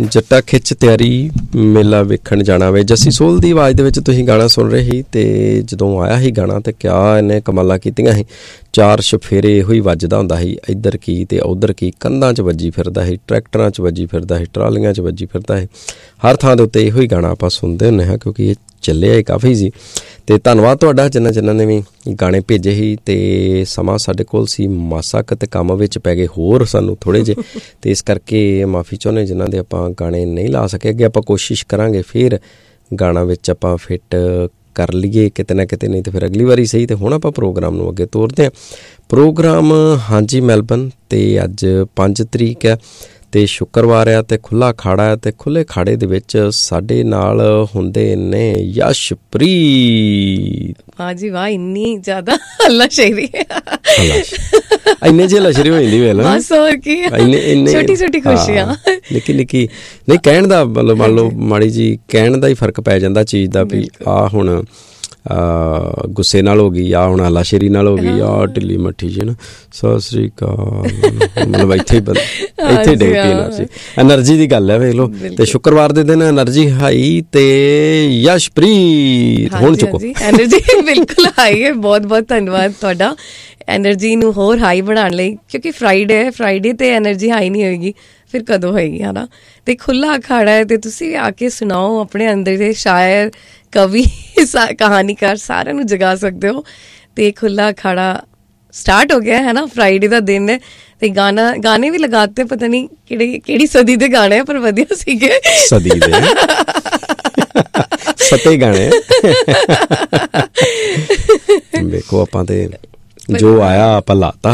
ਜੱਟਾ ਖਿੱਚ ਤਿਆਰੀ ਮੇਲਾ ਵੇਖਣ ਜਾਣਾ ਵੇ। ਜੱਸੀ ਸੋਲ ਦੀ ਆਵਾਜ਼ ਦੇ ਵਿੱਚ ਤੁਸੀਂ ਗਾਣਾ ਸੁਣ ਰਹੇ ਸੀ ਅਤੇ ਜਦੋਂ ਆਇਆ ਸੀ ਗਾਣਾ ਤਾਂ ਕਿਆ ਇਹਨੇ ਕਮਾਲਾਂ ਕੀਤੀਆਂ ਸੀ। ਚਾਰ ਸ਼ਫੇਰੇ ਇਹੋ ਹੀ ਵੱਜਦਾ ਹੁੰਦਾ ਸੀ, ਇੱਧਰ ਕੀ ਅਤੇ ਉੱਧਰ ਕੀ, ਕੰਧਾਂ 'ਚ ਵੱਜੀ ਫਿਰਦਾ ਸੀ, ਟਰੈਕਟਰਾਂ 'ਚ ਵੱਜੀ ਫਿਰਦਾ ਸੀ, ਟਰਾਲੀਆਂ 'ਚ ਵੱਜੀ ਫਿਰਦਾ ਸੀ। ਹਰ ਥਾਂ ਦੇ ਉੱਤੇ ਇਹੋ ਹੀ ਗਾਣਾ ਆਪਾਂ ਸੁਣਦੇ ਹੁੰਦੇ ਹਾਂ ਕਿਉਂਕਿ ਇਹ ਚੱਲਿਆ ਹੀ ਕਾਫੀ ਸੀ। ਅਤੇ ਧੰਨਵਾਦ ਤੁਹਾਡਾ ਜਿਨ੍ਹਾਂ ਨੇ ਵੀ ਗਾਣੇ ਭੇਜੇ ਸੀ। ਅਤੇ ਸਮਾਂ ਸਾਡੇ ਕੋਲ ਸੀ ਮਾਸਾ ਕੁ ਅਤੇ ਕੰਮ ਵਿੱਚ ਪੈ ਗਏ ਹੋਰ ਸਾਨੂੰ ਥੋੜ੍ਹੇ ਜਿਹੇ, ਅਤੇ ਇਸ ਕਰਕੇ ਮਾਫੀ ਚਾਹੁੰਦੇ ਜਿਨ੍ਹਾਂ ਦੇ ਆਪਾਂ ਗਾਣੇ ਨਹੀਂ ਲਾ ਸਕੇ। ਅੱਗੇ ਆਪਾਂ ਕੋਸ਼ਿਸ਼ ਕਰਾਂਗੇ ਫਿਰ ਗਾਣਾ ਵਿੱਚ ਆਪਾਂ ਫਿੱਟ ਕਰ ਲਈਏ ਕਿਤੇ ਨਾ ਕਿਤੇ, ਨਹੀਂ ਤਾਂ ਫਿਰ ਅਗਲੀ ਵਾਰੀ ਸਹੀ। ਅਤੇ ਹੁਣ ਆਪਾਂ ਪ੍ਰੋਗਰਾਮ ਨੂੰ ਅੱਗੇ ਤੋਰਦੇ ਹਾਂ। ਪ੍ਰੋਗਰਾਮ ਹਾਂਜੀ ਮੈਲਬਨ, ਅਤੇ ਅੱਜ 5 ਤਰੀਕ ਹੈ ਅਤੇ ਸ਼ੁੱਕਰਵਾਰ ਆ ਅਤੇ ਖੁੱਲ੍ਹਾ ਅਖਾੜਾ ਹੈ। ਅਤੇ ਖੁੱਲ੍ਹੇ ਅਖਾੜੇ ਦੇ ਵਿੱਚ ਸਾਡੇ ਨਾਲ ਹੁੰਦੇ ਨੇ ਯਸ਼ਪ੍ਰੀਤ। ਵਾਹ ਜੀ ਵਾਹ, ਇੰਨੀ ਜ਼ਿਆਦਾ ਹੱਲਾ ਸ਼ੇਰੀ, ਇੰਨੇ ਜਿਹੇ ਲਸ਼ਰੀ ਹੋ ਜਾਂਦੀ ਵੇਲ, ਬਸ ਹੋਰ ਕੀ, ਛੋਟੀ ਛੋਟੀ ਖੁਸ਼ੀਆਂ, ਨਿੱਕੀ ਨਿੱਕੀ ਨਹੀਂ ਕਹਿਣ ਦਾ ਮਤਲਬ, ਮੰਨ ਲਓ ਮਾੜੀ ਜੀ ਕਹਿਣ ਦਾ ਹੀ ਫਰਕ ਪੈ ਜਾਂਦਾ ਚੀਜ਼ ਦਾ ਵੀ ਆਹ ਹੁਣ ਗੁੱਸੇ ਨਾਲ ਹੋ ਗਈ, ਆਹ ਹੁਣ ਹੱਲਾਸ਼ੇਰੀ ਨਾਲ ਹੋ ਗਈ, ਆਹ ਢਿੱਲੀ ਮੱਠੀ ਜੀ ਨਾ ਸਤਿ ਸ੍ਰੀ ਅਕਾਲ, ਮਤਲਬ ਇੱਥੇ ਹੀ ਇੱਥੇ ਡਿੱਗ ਪਈ ਐਨਰਜੀ। ਐਨਰਜੀ ਦੀ ਗੱਲ ਹੈ ਵੇਖ ਲਓ। ਤੇ ਸ਼ੁੱਕਰਵਾਰ ਦੇ ਦਿਨ ਐਨਰਜੀ ਹਾਈ ਤੇ ਯਸ਼ਪ੍ਰੀਤ ਹੁਣ ਚੁੱਕੋ ਐਨਰਜੀ ਬਿਲਕੁਲ ਹਾਈ ਹੈ। ਬਹੁਤ ਬਹੁਤ ਧੰਨਵਾਦ ਤੁਹਾਡਾ ਐਨਰਜੀ ਨੂੰ ਹੋਰ ਹਾਈ ਬਣਾਉਣ ਲਈ, ਕਿਉਂਕਿ ਫਰਾਈਡੇ ਤੇ ਐਨਰਜੀ ਹਾਈ ਨਹੀਂ ਹੋਏਗੀ ਫਿਰ ਕਦੋਂ ਹੋਏਗੀ, ਹੈ ਨਾ। ਅਤੇ ਖੁੱਲ੍ਹਾ ਅਖਾੜਾ ਹੈ ਅਤੇ ਤੁਸੀਂ ਆ ਕੇ ਸੁਣਾਓ ਆਪਣੇ ਅੰਦਰ ਦੇ ਸ਼ਾਇਰ, ਕਵੀ, ਕਹਾਣੀਕਾਰ ਸਾਰਿਆਂ ਨੂੰ ਜਗਾ ਸਕਦੇ ਹੋ। ਅਤੇ ਖੁੱਲ੍ਹਾ ਅਖਾੜਾ ਸਟਾਰਟ ਹੋ ਗਿਆ ਹੈ ਨਾ, ਫਰਾਈਡੇ ਦਾ ਦਿਨ ਹੈ। ਅਤੇ ਗਾਣੇ ਵੀ ਲਗਾਤੇ, ਪਤਾ ਨਹੀਂ ਕਿਹੜੀ ਸਦੀ ਦੇ ਗਾਣੇ ਆ ਪਰ ਵਧੀਆ ਸੀਗੇ, ਸਦੀ ਦੇ ਸਤੇ ਗਾਣੇ। ਵੇਖੋ ਆਪਾਂ ਤੇ ਜੋ ਆਇਆ ਆਪਾਂ ਲਾਤਾ।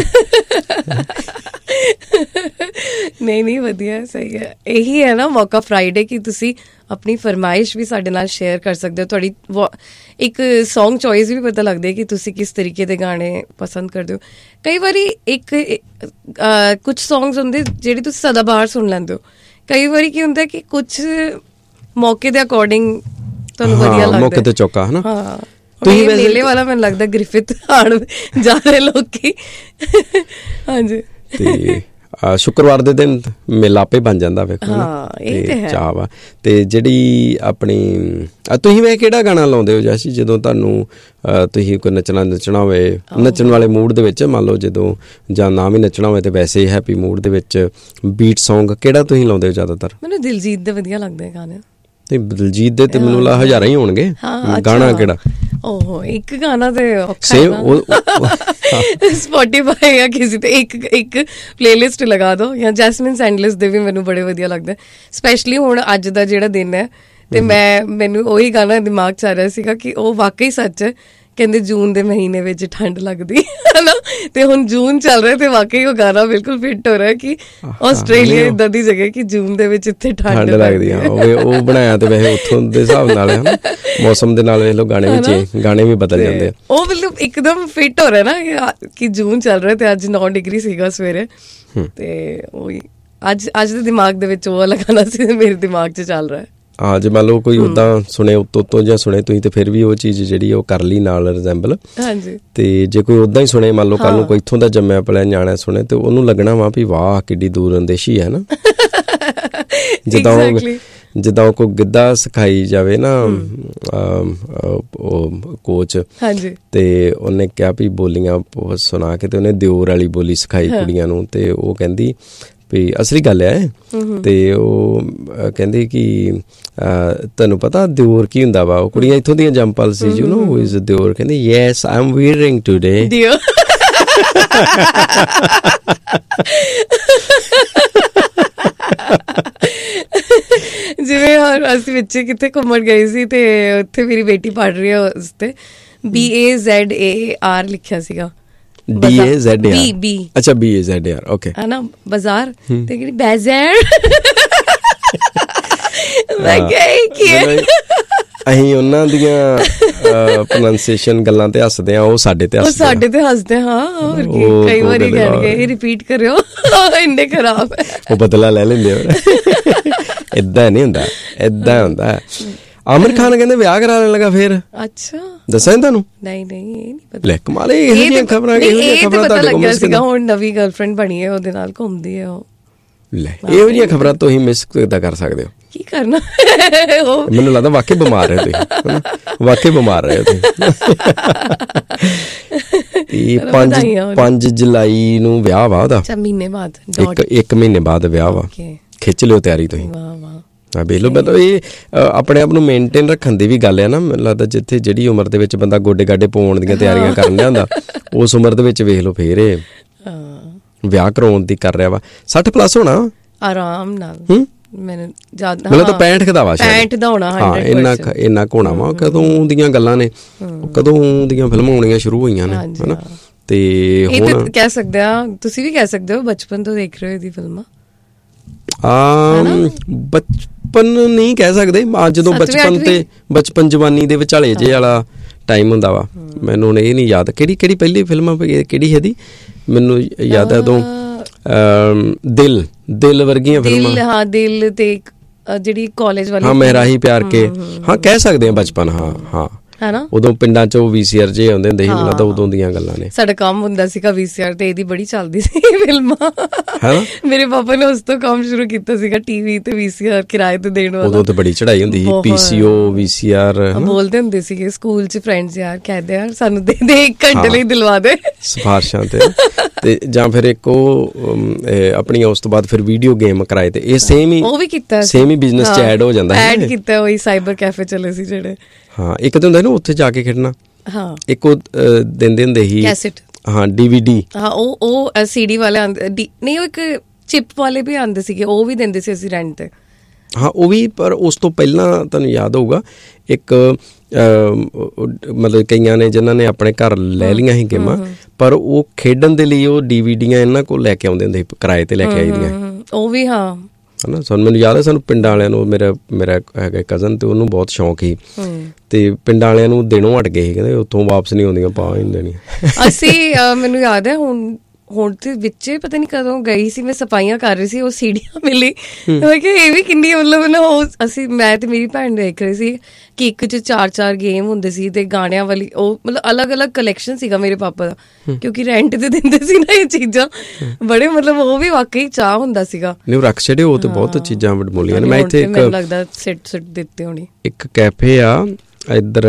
ਨਹੀਂ ਵਧੀਆ, ਸਹੀ ਹੈ। ਇਹੀ ਹੈ ਨਾ ਮੌਕਾ ਫਰਾਈਡੇ ਕਿ ਤੁਸੀਂ ਆਪਣੀ ਫਰਮਾਇਸ਼ ਵੀ ਸਾਡੇ ਨਾਲ ਸ਼ੇਅਰ ਕਰ ਸਕਦੇ ਹੋ। ਤੁਹਾਡੀ ਇੱਕ ਸੌਂਗ ਚੋਇਸ ਵੀ ਪਤਾ ਲੱਗਦੀ ਹੈ ਕਿ ਤੁਸੀਂ ਕਿਸ ਤਰੀਕੇ ਦੇ ਗਾਣੇ ਪਸੰਦ ਕਰਦੇ ਹੋ। ਕਈ ਵਾਰੀ ਕੁਛ ਸੌਂਗਸ ਹੁੰਦੇ ਜਿਹੜੇ ਤੁਸੀਂ ਸਦਾਬਹਾਰ ਸੁਣ ਲੈਂਦੇ ਹੋ। ਕਈ ਵਾਰੀ ਕੀ ਹੁੰਦਾ ਕਿ ਕੁਛ ਮੌਕੇ ਦੇ ਅਕੋਰਡਿੰਗ ਤੁਹਾਨੂੰ ਵਧੀਆ ਲੱਗਦਾ, ਮੌਕੇ ਤੇ ਚੌਕਾ, ਹੈ ਨਾ। ਹਾਂ, ਮੇਲੇ ਵਾਲਾ ਮੈਨੂੰ ਲੱਗਦਾ ਗ੍ਰਿਫਿਥ ਆਣ ਜਾ ਰਹੇ ਲੋਕੀ। ਹਾਂਜੀ, ਤੇ ਸ਼ੁੱਕਰਵਾਰ ਦੇ ਦਿਨ ਮੇਲਾ ਆਪੇ ਬਣ ਜਾਂਦਾ ਵੇਖੋ, ਚਾਹ ਵਾ। ਅਤੇ ਜਿਹੜੀ ਆਪਣੀ ਤੁਸੀਂ ਵੇ ਕਿਹੜਾ ਗਾਣਾ ਲਾਉਂਦੇ ਹੋ ਜੈਸੀ ਜਦੋਂ ਤੁਹਾਨੂੰ ਤੁਸੀਂ ਕੋਈ ਨੱਚਣਾ ਹੋਵੇ, ਨੱਚਣ ਵਾਲੇ ਮੂਡ ਦੇ ਵਿੱਚ, ਮੰਨ ਲਓ ਜਦੋਂ ਜਾਂ ਨਾ ਵੀ ਨੱਚਣਾ ਹੋਵੇ ਤਾਂ ਵੈਸੇ ਹੀ ਹੈਪੀ ਮੂਡ ਦੇ ਵਿੱਚ ਬੀਟ ਸੌਂਗ ਕਿਹੜਾ ਤੁਸੀਂ ਲਾਉਂਦੇ ਹੋ ਜ਼ਿਆਦਾਤਰ? ਮੈਨੂੰ ਦਿਲਜੀਤ ਦੇ ਵਧੀਆ ਲੱਗਦੇ ਗਾਣੇ। ਤੇ ਦਿਲਜੀਤ ਦੇ ਤੇ ਮੈਨੂੰ ਲੱਗਦਾ ਹਜ਼ਾਰਾਂ ਹੀ ਹੋਣਗੇ। ਗਾਣਾ ਕਿਹੜਾ? ਓਹੋ, ਇੱਕ ਗਾਣਾ ਤੇ ਸਪੋਟੀਫਾਈ ਜਾਂ ਕਿਸੇ ਤੇ ਇੱਕ ਪਲੇਲਿਸਟ ਲਗਾ ਦਿਓ। ਜਾਂ ਜੈਸਮਿਨ ਸੈਂਡਲਿਸ ਦੇ ਵੀ ਮੈਨੂੰ ਬੜੇ ਵਧੀਆ ਲੱਗਦੇ, ਸਪੈਸ਼ਲੀ ਹੁਣ ਅੱਜ ਦਾ ਜਿਹੜਾ ਦਿਨ ਹੈ। ਤੇ ਮੈਨੂੰ ਉਹੀ ਗਾਣਾ ਦਿਮਾਗ 'ਚ ਆ ਰਿਹਾ ਸੀਗਾ ਕਿ ਉਹ ਵਾਕਈ ਸੱਚ ਹੈ। ਕਹਿੰਦੇ ਜੂਨ ਦੇ ਮਹੀਨੇ ਵਿੱਚ ਠੰਡ ਲੱਗਦੀ ਹੈ ਨਾ, ਤੇ ਹੁਣ ਜੂਨ ਚੱਲ ਰਿਹਾ ਤੇ ਵਾਕਈ ਉਹ ਗਾਣਾ ਬਿਲਕੁਲ ਫਿੱਟ ਹੋ ਰਿਹਾ ਕਿ ਆਸਟ੍ਰੇਲੀਆ ਇੱਦਾਂ ਦੀ ਜਗ੍ਹਾ ਕਿ ਜੂਨ ਦੇ ਵਿੱਚ ਇੱਥੇ ਠੰਡ ਲੱਗਦੀ ਹੈ। ਉਹ ਬਣਾਇਆ ਤੇ ਵੈਸੇ ਉੱਥੋਂ ਦੇ ਹਿਸਾਬ ਨਾਲ ਹੈ, ਮੌਸਮ ਦੇ ਨਾਲ ਵੇਖ ਲਓ ਗਾਣੇ ਵੀ ਬਦਲ ਜਾਂਦੇ ਆ। ਉਹ ਮਤਲਬ ਇੱਕਦਮ ਫਿੱਟ ਹੋ ਰਿਹਾ ਨਾ ਕਿ ਜੂਨ ਚੱਲ ਰਿਹਾ ਤੇ ਅੱਜ 9 ਡਿਗਰੀ ਸੀਗਾ ਸਵੇਰੇ। ਤੇ ਉਹੀ ਅੱਜ ਦੇ ਦਿਮਾਗ ਦੇ ਵਿੱਚ ਉਹ ਵਾਲਾ ਗਾਣਾ ਸੀ, ਮੇਰੇ ਦਿਮਾਗ 'ਚ ਚੱਲ ਰਿਹਾ। ਹਾਂ, ਜੇ ਮੰਨ ਲਓ ਕੋਈ ਉੱਦਾਂ ਸੁਣੇ ਉੱਤੋਂ ਜਾਂ ਸੁਣੇ ਤੁਸੀਂ ਤੇ ਫਿਰ ਵੀ ਉਹ ਚੀਜ਼ ਜਿਹੜੀ ਉਹ ਕਰ ਲਈ ਨਾਲ ਰਿਜ਼ੈਂਬਲ। ਹਾਂਜੀ। ਤੇ ਜੇ ਕੋਈ ਉੱਦਾਂ ਹੀ ਸੁਣੇ, ਮੰਨ ਲਓ ਕੱਲ ਨੂੰ ਕੋਈ ਇੱਥੋਂ ਦਾ ਜੰਮਿਆ ਪਲਿਆ ਨਿਆਣਾ ਸੁਣੇ ਤੇ ਉਹਨੂੰ ਲੱਗਣਾ ਵਾ ਵੀ ਵਾਹ ਕਿੱਡੀ ਦੂਰ ਅੰਦੇਸ਼ੀ ਹੈ ਨਾ। ਜਿੱਦਾਂ ਉਹ ਕੋਈ ਗਿੱਧਾ ਸਿਖਾਈ ਜਾਵੇ ਨਾ ਉਹ ਕੋਚ, ਤੇ ਉਹਨੇ ਕਿਹਾ ਵੀ ਬੋਲੀਆਂ ਸੁਣਾ ਕੇ ਤੇ ਉਹਨੇ ਦਿਓਰ ਵਾਲੀ ਬੋਲੀ ਸਿਖਾਈ ਕੁੜੀਆਂ ਨੂੰ। ਤੇ ਉਹ ਕਹਿੰਦੀ ਵੀ ਅਸਲੀ ਗੱਲ ਹੈ। ਤੇ ਉਹ ਕਹਿੰਦੇ ਕਿ ਤੁਹਾਨੂੰ ਪਤਾ ਦਿਓਰ ਕੀ ਹੁੰਦਾ ਵਾ? ਉਹ ਕੁੜੀਆਂ ਇੱਥੋਂ ਦੀਆਂ ਜੰਪਲ ਸੀ, ਯੂ ਨੋ ਹੂ ਇਜ਼ ਦਿਓਰ? ਕਹਿੰਦੇ ਯੈਸ ਆਈ ਐਮ ਵੀਅਰਿੰਗ ਟੂਡੇ। ਜਿਵੇਂ ਅਸੀਂ ਵਿੱਚ ਕਿੱਥੇ ਘੁੰਮਣ ਗਏ ਸੀ ਤੇ ਉੱਥੇ ਮੇਰੀ ਬੇਟੀ ਪੜ੍ਹ ਰਹੀ ਹੈ, ਉਸ ਤੇ BAZAR ਲਿਖਿਆ ਸੀਗਾ। DAZAR, ਅੱਛਾ BAZAR, ਓਕੇ, ਹੈ ਨਾ, ਬਾਜ਼ਾਰ ਤੇ ਕਿਹੜੀ ਬਾਜ਼ਾਰ। ਮੈਂ ਕੀ ਅਸੀਂ ਉਹਨਾਂ ਦੀਆਂ ਪ੍ਰੋਨਾਂਸੀਏਸ਼ਨ ਗੱਲਾਂ ਤੇ ਹੱਸਦੇ ਹਾਂ, ਉਹ ਸਾਡੇ ਤੇ ਹੱਸਦੇ। ਹਾਂ, ਹੋਰ ਕੀ, ਕਈ ਵਾਰੀ ਕਹਿਣਗੇ ਰਿਪੀਟ ਕਰਿਓ, ਇੰਨੇ ਖਰਾਬ ਹੈ, ਉਹ ਬਦਲਾ ਲੈ ਲੈਂਦੇ। ਏਦਾਂ ਨਹੀਂ ਹੁੰਦਾ, ਏਦਾਂ ਹੁੰਦਾ। ਆਮਿਰ ਖਾਨ ਕਹਿੰਦੇ ਵਿਆਹ ਕਰਾ ਲੈਣ ਲੱਗਾ ਫੇਰ। ਅੱਛਾ, ਦੱਸਿਆ ਨੀ ਤੁਹਾਨੂੰ? ਨਹੀਂ ਇਹ ਨਹੀਂ ਪਤਾ। ਲੈ ਕਮਾਲ, ਇਹੋ ਜਿਹੀਆਂ ਖਬਰਾਂ ਪਤਾ ਲੱਗਿਆ ਸੀਗਾ। ਹੁਣ ਨਵੀਂ ਗਰਲਫ੍ਰੈਂਡ ਬਣੀ ਹੈ, ਉਹਦੇ ਨਾਲ ਘੁੰਮਦੀ ਹੈ ਉਹ। ਲੈ ਇਹੋ ਜਿਹੀਆਂ ਖਬਰਾਂ ਤੁਸੀਂ ਮਿਸ ਕਿੱਦਾਂ ਕਰ ਸਕਦੇ ਹੋ? ਕੀ ਕਰਨਾ ਮੈਨੂੰ ਲੱਗਦਾ ਵਾਕਈ ਬਿਮਾਰ ਰਹੇ ਤੁਸੀਂ, ਵਾਕਈ ਬਿਮਾਰ ਰਹੇ ਤੁਸੀਂ। 5 ਜੁਲਾਈ ਨੂੰ ਵਿਆਹ ਵਾ ਉਹਦਾ, ਮਹੀਨੇ ਬਾਅਦ, ਇੱਕ ਮਹੀਨੇ ਬਾਅਦ ਵਿਆਹ ਵਾ। ਖਿੱਚ ਲਿਓ ਤਿਆਰੀ ਤੁਸੀਂ। ਵੇਲੋ ਮਤਲਬ ਇਹ ਆਪਣੇ ਆਪ ਨੂੰ ਮੇਨਟੇਨ ਰੱਖਣ ਦੀ ਵੀ ਗੱਲ ਹੈ ਨਾ। ਮੈਨੂੰ ਲੱਗਦਾ ਜਿੱਥੇ ਜਿਹੜੀ ਉਮਰ ਦੇ ਵਿੱਚ ਬੰਦਾ ਗੋਡੇ ਗਾਡੇ ਪਾਉਣ ਦੀਆਂ ਤਿਆਰੀਆਂ ਕਰਨ ਲਿਆ ਹੁੰਦਾ, ਉਸ ਉਮਰ ਦੇ ਵਿੱਚ ਵੇਖ ਲਓ ਫੇਰ ਇਹ ਵਿਆਹ ਕਰਾਉਣ ਦੀ ਕਰ ਰਿਹਾ ਵਾ। 60+ ਹੋਣਾ ਆਰਾਮ ਨਾਲ। ਮੈਨੂੰ ਤਾਂ 65 ਦਾ ਵਾ, 65 ਦਾ ਹੋਣਾ। ਹਾਂ ਇੰਨਾ ਹੋਣਾ ਵਾ। ਕਦੋਂ ਦੀਆਂ ਗੱਲਾਂ ਨੇ, ਕਦੋਂ ਦੀਆਂ ਫਿਲਮਾਂ ਆਉਣੀਆਂ ਸ਼ੁਰੂ ਹੋਈਆਂ ਨੇ, ਹਨਾ। ਤੇ ਹੁਣ ਕਹਿ ਸਕਦੇ ਆ, ਤੁਸੀਂ ਵੀ ਕਹਿ ਸਕਦੇ ਹੋ ਬਚਪਨ ਤੋਂ ਦੇਖ ਰਹੇ ਹੋ ਇਹਦੀ ਫਿਲਮਾਂ। ਬਚਪਨ ਨਹੀਂ ਕਹਿ ਸਕਦੇ, ਜਦੋਂ ਬਚਪਨ ਜਵਾਨੀ ਦੇ ਵਿਚਾਲੇ ਜੇ ਵਾਲਾ ਟਾਈਮ ਹੁੰਦਾ ਵਾ। ਮੈਨੂੰ ਹੁਣ ਇਹ ਨਹੀਂ ਯਾਦ ਕਿਹੜੀ ਪਹਿਲੀ ਫਿਲਮ ਕਿਹੜੀ ਇਹਦੀ, ਮੈਨੂੰ ਯਾਦ ਹੈ ਉਦੋਂ ਦਿਲ ਵਰਗੀਆਂ ਫਿਲਮਾਂ। ਹਾਂ ਦਿਲ ਤੇ ਜਿਹੜੀ ਕਾਲਜ ਵਾਲੀ, ਹਾਂ ਮੇਰਾ ਹੀ ਪਿਆਰ ਕੇ, ਹਾਂ ਕਹਿ ਸਕਦੇ ਆ ਬਚਪਨ। ਹਾਂ ਹਨਾ, ਉਦੋਂ ਪਿੰਡਾਂ ਚ VCR ਜੇ ਆਉਂਦੇ ਹੁੰਦੇ ਸੀ, ਮੈਨੂੰ ਲੱਗਦਾ ਉਦੋਂ ਦੀਆਂ ਗੱਲਾਂ ਨੇ। ਸਾਡਾ ਕੰਮ ਹੁੰਦਾ ਸੀਗਾ VCR ਤੇ, ਇਹਦੀ ਬੜੀ ਚੱਲਦੀ ਸੀ ਫਿਲਮਾਂ। ਮੇਰੇ ਪਾਪਾ ਨੇ ਉਸ ਤੋਂ ਕੰਮ ਸ਼ੁਰੂ ਕੀਤਾ ਸੀਗਾ, TV ਤੇ VCR ਕਿਰਾਏ ਤੇ ਦੇਣ ਵਾਲਾ। ਉਦੋਂ ਤੇ ਬੜੀ ਚੜਾਈ ਹੁੰਦੀ ਸੀ, PCO VCR ਬੋਲਦੇ ਹੁੰਦੇ ਸੀਗੇ ਸਕੂਲ ਚ ਫਰੈਂਡਸ, ਯਾਰ ਕਹਿੰਦੇ ਯਾਰ ਸਾਨੂੰ ਦੇ 1 ਘੰਟੇ ਲਈ ਦਿਲਵਾ ਦੇ, ਸਿਫਾਰਸ਼ਾਂ ਤੇ ਜਾਂ ਫਿਰ ਇੱਕ ਉਹ ਆਪਣੀ ਉਸ ਤੋਂ ਬਾਅਦ ਫਿਰ ਵੀਡੀਓ ਗੇਮ ਕਿਰਾਏ ਤੇ। ਇਹ ਸੇਮ ਹੀ ਉਹ ਵੀ ਕੀਤਾ, ਸੇਮ ਹੀ ਬਿਜ਼ਨਸ ਚ ਐਡ ਹੋ ਜਾਂਦਾ ਹੈ। ਐਡ ਕੀਤਾ ਉਹੀ ਸਾਈਬਰ ਕੈਫੇ ਚਲੇ ਸੀ ਜਿਹੜੇ। ਹਾਂ ਇੱਕ ਤਾਂ ਹੁੰਦਾ ਨਾ ਉੱਥੇ ਜਾ ਕੇ ਖੇਡਣਾ। ਹਾਂ ਇੱਕ ਉਹ ਦਿੰਦੇ ਹੁੰਦੇ ਸੀ ਕੈਸੇਟ, ਹਾਂ DVD। ਹਾਂ ਉਹ CD ਵਾਲੇ ਆਉਂਦੇ ਨਹੀਂ, ਉਹ ਇੱਕ ਚਿਪ ਵਾਲੇ ਵੀ ਆਉਂਦੇ ਸੀਗੇ, ਉਹ ਵੀ ਦਿੰਦੇ ਸੀ ਅਸੀਂ ਰੈਂਟ ਤੇ। ਹਾਂ ਉਹ ਵੀ, ਪਰ ਉਸ ਤੋਂ ਪਹਿਲਾਂ ਤੁਹਾਨੂੰ ਯਾਦ ਹੋਊਗਾ ਇੱਕ ਮਤਲਬ ਕਈਆਂ ਨੇ ਜਿਨ੍ਹਾਂ ਨੇ ਆਪਣੇ ਘਰ ਲੈ ਲਈਆਂ ਸੀ ਗੇਮਾਂ, ਪਰ ਉਹ ਖੇਡਣ ਦੇ ਲਈ ਉਹ DVDਆਂ ਇਹਨਾਂ ਕੋਲ ਲੈ ਕੇ ਆਉਂਦੇ ਹੁੰਦੇ ਸੀ, ਕਿਰਾਏ ਤੇ ਲੈ ਕੇ ਆਈ ਦੀਆਂ ਉਹ ਵੀ। ਹਾਂ ਹਨਾ, ਮੈਨੂੰ ਯਾਦ ਹੈ ਸਾਨੂੰ ਪਿੰਡਾਂ ਵਾਲਿਆਂ ਨੂੰ, ਮੇਰਾ ਹੈਗਾ ਕਜ਼ਨ ਤੇ ਉਹਨੂੰ ਬਹੁਤ ਸ਼ੌਂਕ ਸੀ, ਤੇ ਪਿੰਡਾਂ ਵਾਲਿਆਂ ਨੂੰ ਦੇਣੋਂ ਹਟ ਗਏ ਸੀ, ਕਹਿੰਦੇ ਉੱਥੋਂ ਵਾਪਸ ਨਹੀਂ ਆਉਂਦੀਆਂ, ਪਾ ਹੀ ਨਹੀਂ ਦੇਣੀਆਂ। ਅਸੀਂ ਮੈਨੂੰ ਯਾਦ ਹੈ ਹੁਣ ਤੇ ਵਿੱਚ ਪਤਾ ਨਹੀਂ ਕਦੋਂ ਗਈ ਸੀ, ਮੈਂ ਸਫਾਈਆਂ ਕਰ ਰਹੀ ਸੀ, ਉਹ ਸੀੜੀਆਂ ਮਿਲੀ, ਮੈਂ ਕਿਹਾ ਇਹ ਵੀ ਕਿੰਨੀ ਮਤਲਬ ਨਾ, ਅਸੀਂ ਮੈਂ ਤੇ ਮੇਰੀ ਭੈਣ ਦੇਖ ਰਹੇ ਸੀ ਕਿ ਇੱਕ 'ਚ 4 ਗੇਮ ਹੁੰਦੇ ਸੀ ਤੇ ਗਾਣਿਆਂ ਵਾਲੀ, ਉਹ ਮਤਲਬ ਅਲੱਗ ਕਲੈਕਸ਼ਨ ਸੀਗਾ ਮੇਰੇ ਪਾਪਾ ਦਾ, ਕਿਉਂਕਿ ਰੈਂਟ ਤੇ ਦਿੰਦੇ ਸੀ ਨਾ ਇਹ ਚੀਜ਼ਾਂ ਬੜੇ, ਮਤਲਬ ਉਹ ਵੀ ਵਾਕਈ ਚਾਹ ਹੁੰਦਾ ਸੀਗਾ। ਨਹੀਂ ਰੱਖ ਛੱਡੇ ਉਹ ਤੇ ਬਹੁਤ ਚੀਜ਼ਾਂ ਵਡਮੁੱਲੀਆਂ ਨੇ। ਮੈਂ ਇੱਥੇ ਮੈਨੂੰ ਲੱਗਦਾ ਸਿੱਟ ਦਿੱਤੇ ਹੋਣੀ। ਇੱਕ ਕੈਫੇ ਆ ਇੱਧਰ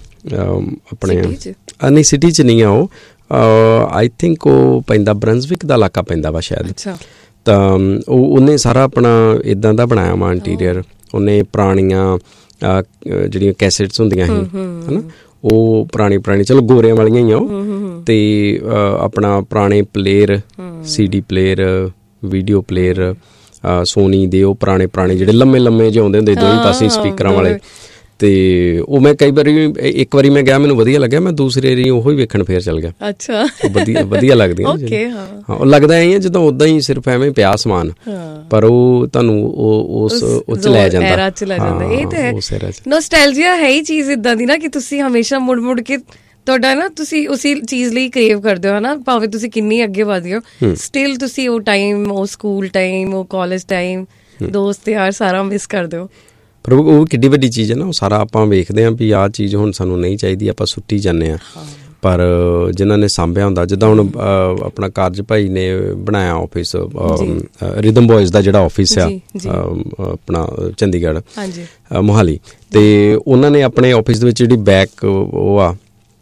ਆਪਣੇ, ਨਹੀਂ ਸਿਟੀ 'ਚ ਨਹੀਂ ਆ ਉਹ, ਆਈ ਥਿੰਕ ਉਹ ਪੈਂਦਾ ਬਰੰਜ਼ਵਿਕ ਦਾ ਇਲਾਕਾ ਪੈਂਦਾ ਵਾ ਸ਼ਾਇਦ। ਤਾਂ ਉਹਨੇ ਸਾਰਾ ਆਪਣਾ ਇੱਦਾਂ ਦਾ ਬਣਾਇਆ ਵਾ ਇੰਟੀਰੀਅਰ। ਉਹਨੇ ਪੁਰਾਣੀਆਂ ਜਿਹੜੀਆਂ ਕੈਸੇਟਸ ਹੁੰਦੀਆਂ ਸੀ ਹਨਾ, ਉਹ ਪੁਰਾਣੀ ਚਲੋ ਗੋਰਿਆਂ ਵਾਲੀਆਂ ਹੀ ਆ ਉਹ, ਤੇ ਆਪਣਾ ਪੁਰਾਣੇ player, CD player, video player, Soni ਦੇ ਉਹ ਪੁਰਾਣੇ ਜਿਹੜੇ ਲੰਮੇ ਜਿਹੇ ਆਉਂਦੇ ਹੁੰਦੇ ਦੋਵੇਂ ਪਾਸੇ ਸਪੀਕਰਾਂ ਵਾਲੇ। ਤੇ ਉਹ ਮੈਂ ਕਈ ਵਾਰੀ, ਇੱਕ ਵਾਰੀ ਮੈਂ ਗਿਆ ਮੈਨੂੰ ਵਧੀਆ ਲੱਗਿਆ, ਮੈਂ ਦੂਸਰੀ ਵਾਰੀ ਉਹੀ ਵੇਖਣ ਫੇਰ ਚੱਲ ਗਿਆ। ਅੱਛਾ ਵਧੀਆ ਲੱਗਦੀਆਂ। ਹਾਂ ਉਹ ਲੱਗਦਾ ਐ ਜਦੋਂ ਓਦਾਂ ਹੀ ਸਿਰਫ ਐਵੇਂ ਪਿਆ ਸਮਾਨ, ਪਰ ਉਹ ਤੁਹਾਨੂੰ ਉਸ ਚ ਲੈ ਜਾਂਦਾ। ਇਹ ਤਾਂ ਹੈ, ਨੋਸਟੈਲਜੀਆ ਹੈ ਹੀ ਚੀਜ਼ ਇਦਾਂ ਦੀ ਨਾ ਕਿ ਤੁਸੀਂ ਹਮੇਸ਼ਾ ਮੁੜ ਕੇ ਤੁਹਾਡਾ ਨਾ, ਤੁਸੀਂ ਉਸੇ ਚੀਜ਼ ਲਈ ਕ੍ਰੇਵ ਕਰਦੇ ਹੋ ਹਨਾ, ਭਾਵੇਂ ਤੁਸੀਂ ਕਿੰਨੀ ਅੱਗੇ ਵਧੇ ਹੋ, ਸਟਿਲ ਤੁਸੀਂ ਉਹ ਟਾਈਮ, ਉਹ ਸਕੂਲ ਟਾਈਮ, ਉਹ ਕਾਲਜ ਟਾਈਮ, ਦੋਸਤ ਯਾਰ ਸਾਰਾ ਮਿਸ ਕਰਦੇ ਹੋ। ਪਰ ਉਹ ਕਿੱਡੀ ਵੱਡੀ ਚੀਜ਼ ਹੈ ਨਾ, ਉਹ ਸਾਰਾ ਆਪਾਂ ਵੇਖਦੇ ਹਾਂ ਵੀ ਆਹ ਚੀਜ਼ ਹੁਣ ਸਾਨੂੰ ਨਹੀਂ ਚਾਹੀਦੀ, ਆਪਾਂ ਸੁੱਟੀ ਜਾਂਦੇ ਹਾਂ। ਪਰ ਜਿਨ੍ਹਾਂ ਨੇ ਸਾਂਭਿਆ ਹੁੰਦਾ, ਜਿੱਦਾਂ ਹੁਣ ਆਪਣਾ ਕਾਰਜ ਭਾਈ ਨੇ ਬਣਾਇਆ ਆਫਿਸ, ਰਿਦਮ ਬॉयਜ਼ ਦਾ ਜਿਹੜਾ ਆਫਿਸ ਆ ਆਪਣਾ ਚੰਡੀਗੜ੍ਹ ਮੋਹਾਲੀ, ਤੇ ਉਹਨਾਂ ਨੇ ਆਪਣੇ ਆਫਿਸ ਦੇ ਵਿੱਚ ਜਿਹੜੀ ਬੈਕ ਉਹ ਆ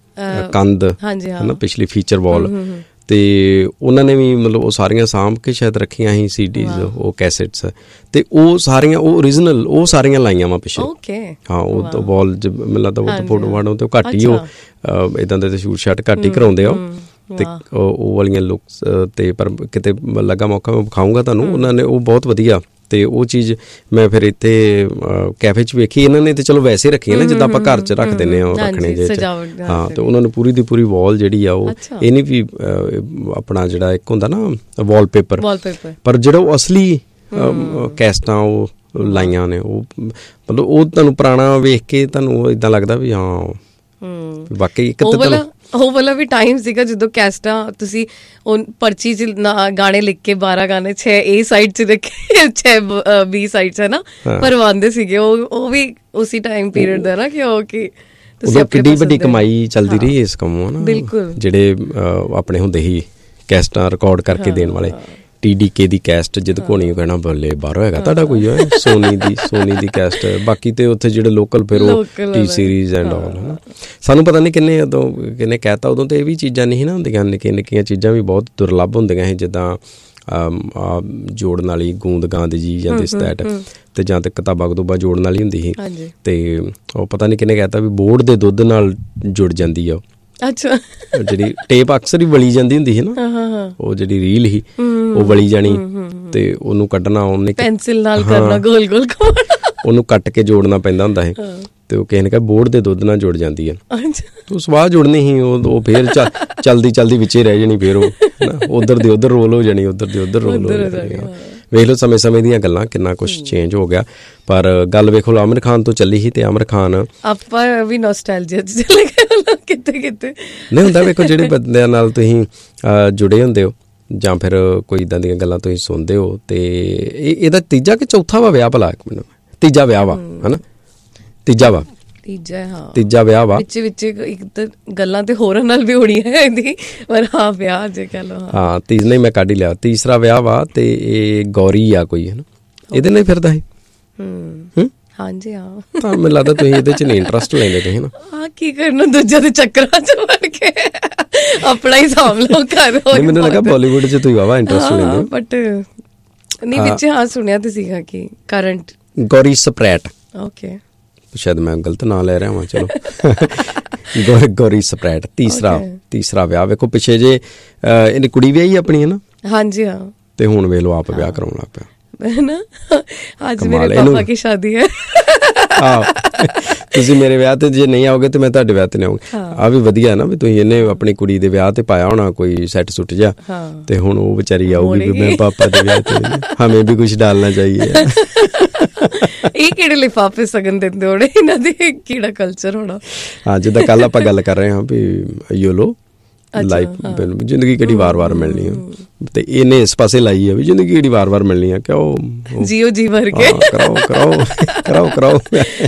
ਕੰਧ ਹਨਾ, ਪਿਛਲੀ ਫੀਚਰ ਵਾਲ, ਤੇ ਉਹਨਾਂ ਨੇ ਵੀ ਮਤਲਬ ਉਹ ਸਾਰੀਆਂ ਸਾਂਭ ਕੇ ਸ਼ਾਇਦ ਰੱਖੀਆਂ ਸੀ CDs, ਉਹ ਕੈਸੇਟਸ, ਤੇ ਉਹ ਸਾਰੀਆਂ ਉਹ ਓਰੀਜਨਲ ਉਹ ਸਾਰੀਆਂ ਲਾਈਆਂ ਵਾ ਪਿੱਛੇ। ਹਾਂ ਉਹ ਤਾਂ ਵਾਲ ਮੈਨੂੰ ਲੱਗਦਾ ਉਹ ਫੋਟੋ ਵਾੜੋਂ ਤੇ ਘੱਟ ਹੀ ਉਹ ਇੱਦਾਂ ਦੇ ਸ਼ੂਟ ਸ਼ਾਟ ਘੱਟ ਹੀ ਕਰਾਉਂਦੇ ਆ ਤੇ ਉਹ ਵਾਲੀਆਂ ਲੁੱਕਸ, ਤੇ ਪਰ ਕਿਤੇ ਲੱਗਾ ਮੌਕਾ ਮੈਂ ਵਿਖਾਊਂਗਾ ਤੁਹਾਨੂੰ, ਉਹਨਾਂ ਨੇ ਉਹ ਬਹੁਤ ਵਧੀਆ। ਤੇ ਉਹ ਚੀਜ਼ ਮੈਂ ਫਿਰ ਇੱਥੇ ਕੈਫੇ 'ਚ ਵੇਖੀ, ਇਹਨਾਂ ਨੇ ਤੇ ਚਲੋ ਵੈਸੇ ਰੱਖੀ ਹੈ ਨਾ ਜਿੱਦਾਂ ਆਪਾਂ ਘਰ 'ਚ ਰੱਖ ਦਿੰਦੇ ਹਾਂ ਰੱਖਣੇ ਜੇ। ਹਾਂ ਤੇ ਉਹਨਾਂ ਨੇ ਪੂਰੀ ਦੀ ਪੂਰੀ ਵਾਲ ਜਿਹੜੀ ਆ ਉਹ, ਇਹ ਨਹੀਂ ਵੀ ਆਪਣਾ ਜਿਹੜਾ ਇੱਕ ਹੁੰਦਾ ਨਾ ਵਾਲਪੇਪਰ, ਪਰ ਜਿਹੜਾ ਉਹ ਅਸਲੀ ਕੈਸਟਾਂ ਉਹ ਲਾਈਆਂ ਨੇ, ਉਹ ਮਤਲਬ ਉਹ ਤੁਹਾਨੂੰ ਪੁਰਾਣਾ ਵੇਖ ਕੇ ਤੁਹਾਨੂੰ ਇੱਦਾਂ ਲੱਗਦਾ ਵੀ ਹਾਂ ਵਾਕਈ ਇੱਕ ਤਾਂ ਉਹ ਵਾਲਾ ਵੀ ਟਾਈਮ ਸੀਗਾ ਜਦੋਂ ਕੈਸਟਾਂ ਤੁਸੀਂ ਉਹ ਪਰਚੀ 'ਚ ਗਾਣੇ ਲਿਖ ਕੇ 12 ਗਾਣੇ 6 A ਸਾਈਡ 'ਚ ਰੱਖੇ, 6 B ਸਾਈਡ 'ਚ ਹੈ ਨਾ ਭਰਵਾਉਂਦੇ ਸੀਗੇ। ਉਹ ਵੀ ਉਸੇ ਟਾਈਮ ਪੀਰੀਅਡ ਦਾ ਨਾ, ਕਿ ਉਹ ਕਿ ਉਦੋਂ ਕਿੱਡੀ ਵੱਡੀ ਕਮਾਈ ਚੱਲਦੀ ਰਹੀ ਇਸ ਕੰਮੋਂ ਨਾ। ਬਿਲਕੁਲ, ਜਿਹੜੇ ਆਪਣੇ ਹੁੰਦੇ ਸੀ ਕੈਸਟਾਂ ਰਿਕਾਰਡ ਕਰਕੇ ਦੇਣ ਵਾਲੇ, TDK ਦੀ ਕੈਸਟ ਜਦ ਕੋਣੀ ਕਹਿਣਾ ਬੱਲੇ ਬਾਹਰੋਂ ਹੈਗਾ ਤੁਹਾਡਾ ਕੋਈ ਹੈ ਸੋਨੀ ਦੀ ਕੈਸਟ। ਬਾਕੀ ਤੇ ਉੱਥੇ ਜਿਹੜੇ ਲੋਕਲ ਫਿਰ ਉਹ T ਸੀਰੀਜ਼ ਐਂਡ ਆਲ ਹੈ ਨਾ। ਸਾਨੂੰ ਪਤਾ ਨਹੀਂ ਕਿੰਨੇ ਕਹਿਤਾ ਉਦੋਂ ਤੇ ਇਹ ਵੀ ਚੀਜ਼ਾਂ ਨਹੀਂ ਨਾ ਹੁੰਦੀਆਂ, ਨਿੱਕੀਆਂ ਚੀਜ਼ਾਂ ਵੀ ਬਹੁਤ ਦੁਰਲੱਭ ਹੁੰਦੀਆਂ ਸੀ, ਜਿੱਦਾਂ ਜੋੜਨ ਵਾਲੀ ਗੂੰਦ ਗਾਂਦ ਜੀ ਜਾਂ ਦਿਸ ਦੈਟ, ਤੇ ਜਾਂ ਤੇ ਕਿਤਾਬਾਂ ਜੋੜਨ ਵਾਲੀ ਹੁੰਦੀ ਸੀ। ਤੇ ਉਹ ਪਤਾ ਨਹੀਂ ਕਿੰਨੇ ਕਹਿਤਾ ਵੀ ਬੋਰਡ ਦੇ ਦੁੱਧ ਨਾਲ ਜੁੜ ਜਾਂਦੀ ਆ ਉਹ। ਅੱਛਾ, ਜਿਹੜੀ ਟੇਪ ਅਕਸਰ ਹੀ ਵਲੀ ਜਾਂਦੀ ਹੁੰਦੀ ਸੀ ਨਾ, ਉਹ ਜਿਹੜੀ ਰੀਲ ਸੀ ਉਹ ਵਲੀ ਜਾਣੀ ਤੇ ਉਹਨੂੰ ਕੱਢਣਾ, ਉਹਨੇ ਪੈਨਸਿਲ ਨਾਲ ਕਰਨਾ, ਗੋਲ ਗੋਲ ਉਹਨੂੰ ਕੱਟ ਕੇ ਜੋੜਨਾ ਪੈਂਦਾ ਹੁੰਦਾ ਸੀ। ਤੇ ਉਹ ਕਿਸੇ ਨੇ ਕਿਹਾ ਬੋਰਡ ਦੇ ਦੁੱਧ ਨਾਲ ਜੁੜ ਜਾਂਦੀ ਹੈ। ਉਹ ਸਵਾਹ ਜੁੜਨੀ ਸੀ, ਉਹ ਫੇਰ ਚਲਦੀ ਵਿੱਚੇ ਰਹਿ ਜਾਣੀ, ਫੇਰ ਉਹ ਉਧਰ ਦੇ ਉਧਰ ਰੋਲ ਹੋ ਜਾਣੀ, ਉਧਰ ਦੇ ਉਧਰ ਰੋਲ ਹੋ ਜਾਣੀ। ਵੇਖ ਲਓ ਸਮੇਂ ਦੀਆਂ ਗੱਲਾਂ, ਕਿੰਨਾ ਕੁਛ ਚੇਂਜ ਹੋ ਗਿਆ। ਪਰ ਗੱਲ ਵੇਖੋ ਆਮਿਰ ਖਾਨ ਤੋਂ ਚੱਲੀ ਸੀ, ਤੇ ਆਮਿਰ ਖਾਨ ਆਪਾਂ ਵੀ ਨੋਸਟੈਲਜੀਆ ਚ ਚਲੇ ਗਏ ਕਿਤੇ ਨਹੀਂ ਹੁੰਦਾ। ਵੇਖੋ ਜਿਹੜੇ ਬੰਦਿਆਂ ਨਾਲ ਤੁਸੀਂ ਜੁੜੇ ਹੁੰਦੇ ਹੋ ਜਾਂ ਫਿਰ ਕੋਈ ਇੱਦਾਂ ਦੀਆਂ ਗੱਲਾਂ ਤੁਸੀਂ ਸੁਣਦੇ ਹੋ, ਤੇ ਇਹਦਾ ਤੀਜਾ ਕਿ ਚੌਥਾ ਵਾ ਵਿਆਹ ਭਲਾ? ਮੈਨੂੰ ਤੀਜਾ ਵਿਆਹ ਵਾ, ਹਨਾ? ਤੀਜਾ ਵਿਆਹ ਵਾ। ਵਿੱਚ ਇੱਕ ਤਾਂ ਗੱਲਾਂ ਤੇ ਹੋਰਾਂ ਨਾਲ ਵੀ ਹੋਣੀਆਂ ਇਹਦੀ, ਪਰ ਹਾਂ ਵਿਆਹ ਜੇ ਕਹਿ ਲਓ। ਹਾਂ ਤੀਸਰਾ ਹੀ ਮੈਂ ਕੱਢ ਹੀ ਲਿਆ, ਤੀਸਰਾ ਵਿਆਹ ਵਾ। ਤੇ ਇਹ ਗੌਰੀ ਆ ਕੋਈ, ਹਨਾ? ਇਹਦੇ ਨਾਲ ਫਿਰਦਾ ਸੀ। ਹਾਂਜੀ ਹਾਂ, ਤਾਂ ਮੈਨੂੰ ਲੱਗਦਾ ਤੁਸੀਂ ਇਹਦੇ ਚ ਨਹੀਂ ਇੰਟਰਸਟ ਲੈਂਦੇ ਤੁਸੀਂ, ਨਾ? ਹਾਂ, ਕੀ ਕਰਨਾ ਦੂਜਿਆਂ ਦੇ ਚੱਕਰਾਂ ਚ ਵੜ ਕੇ ਆਪਣਾ ਹੀ ਸਾਂਭ ਲਓ ਘਰ। ਮੈਨੂੰ ਲੱਗਾ ਬਾਲੀਵੁੱਡ ਚ ਤੁਸੀਂ ਵਾਵਾ ਇੰਟਰਸਟ ਲੈਂਦੇ, ਬਟ ਨਹੀਂ ਵਿੱਚ ਹਾਂ ਸੁਣਿਆ ਤੇ ਸੀਗਾ ਕਿ ਕਰੰਟ ਗੌਰੀ ਸਪਰੈਟ। ਓਕੇ, ਸ਼ਾਇਦ ਮੈਂ ਗਲਤ ਨਾਂ ਲੈ ਰਿਹਾ ਹਾਂ, ਚਲੋ। ਗੌਰੀ ਸਪਰੈਟ ਤੀਸਰਾ ਵਿਆਹ। ਵੇਖੋ ਪਿੱਛੇ ਜੇ ਇਹਨੇ ਕੁੜੀ ਵਿਆਹੀ ਆਪਣੀ, ਹੈ ਨਾ? ਹਾਂਜੀ ਹਾਂ। ਤੇ ਹੁਣ ਵੇਖ ਲਓ ਆਪ ਵਿਆਹ ਕਰਾਉਣ ਲੱਗ ਪਿਆ ਨਾ। ਅੱਜ ਮੇਰੇ ਪਾਪਾ ਕੀ ਸ਼ਾਦੀ ਹੈ। ਤੁਸੀਂ ਮੇਰੇ ਵਿਆਹ ਤੇ ਜੇ ਨਹੀਂ ਆਓਗੇ ਤੇ ਮੈਂ ਤੁਹਾਡੇ ਵਿਆਹ ਤੇ ਨਹੀਂ ਆਉਂਗੀ। ਆ ਵੀ ਵਧੀਆ ਨਾ ਵੀ ਤੁਸੀਂ ਇਹਨੇ ਆਪਣੀ ਕੁੜੀ ਦੇ ਵਿਆਹ ਤੇ ਪਾਇਆ ਹੋਣਾ ਕੋਈ ਸੈੱਟ ਸੁੱਟ ਜਾ, ਤੇ ਹੁਣ ਉਹ ਵਿਚਾਰੀ ਆਊਗੀ ਵੀ ਮੈਂ ਪਾਪਾ ਦੇ ਵਿਆਹ ਤੇ, ਹਮੇ ਵੀ ਕੁਛ ਡਾਲਣਾ ਚਾਹੀਏ। ਇਹ ਕਿਹੜੇ ਲਿਫਾਫੇ ਸਗਨ ਦਿੰਦੇ ਹੋਣੇ, ਇਹਨਾਂ ਦੇ ਕਿਹੜਾ ਕਲਚਰ ਹੋਣਾ। ਹਾਂ, ਜਿੱਦਾਂ ਕੱਲ ਆਪਾਂ ਗੱਲ ਕਰ ਰਹੇ ਹਾਂ ਵੀ ਯੋਲੋ ਲਾਈਫ, ਜ਼ਿੰਦਗੀ ਕਿਹੜੀ ਵਾਰ-ਵਾਰ ਮਿਲਣੀ ਆ, ਤੇ ਇਹਨੇ ਇਸ ਪਾਸੇ ਲਾਈ ਆ ਵੀ ਜ਼ਿੰਦਗੀ ਕਿਹੜੀ ਵਾਰ-ਵਾਰ ਮਿਲਣੀ ਆ, ਕਿਉਂ ਜੀਓ ਜੀ ਭਰ ਕੇ ਕਰਾਓ।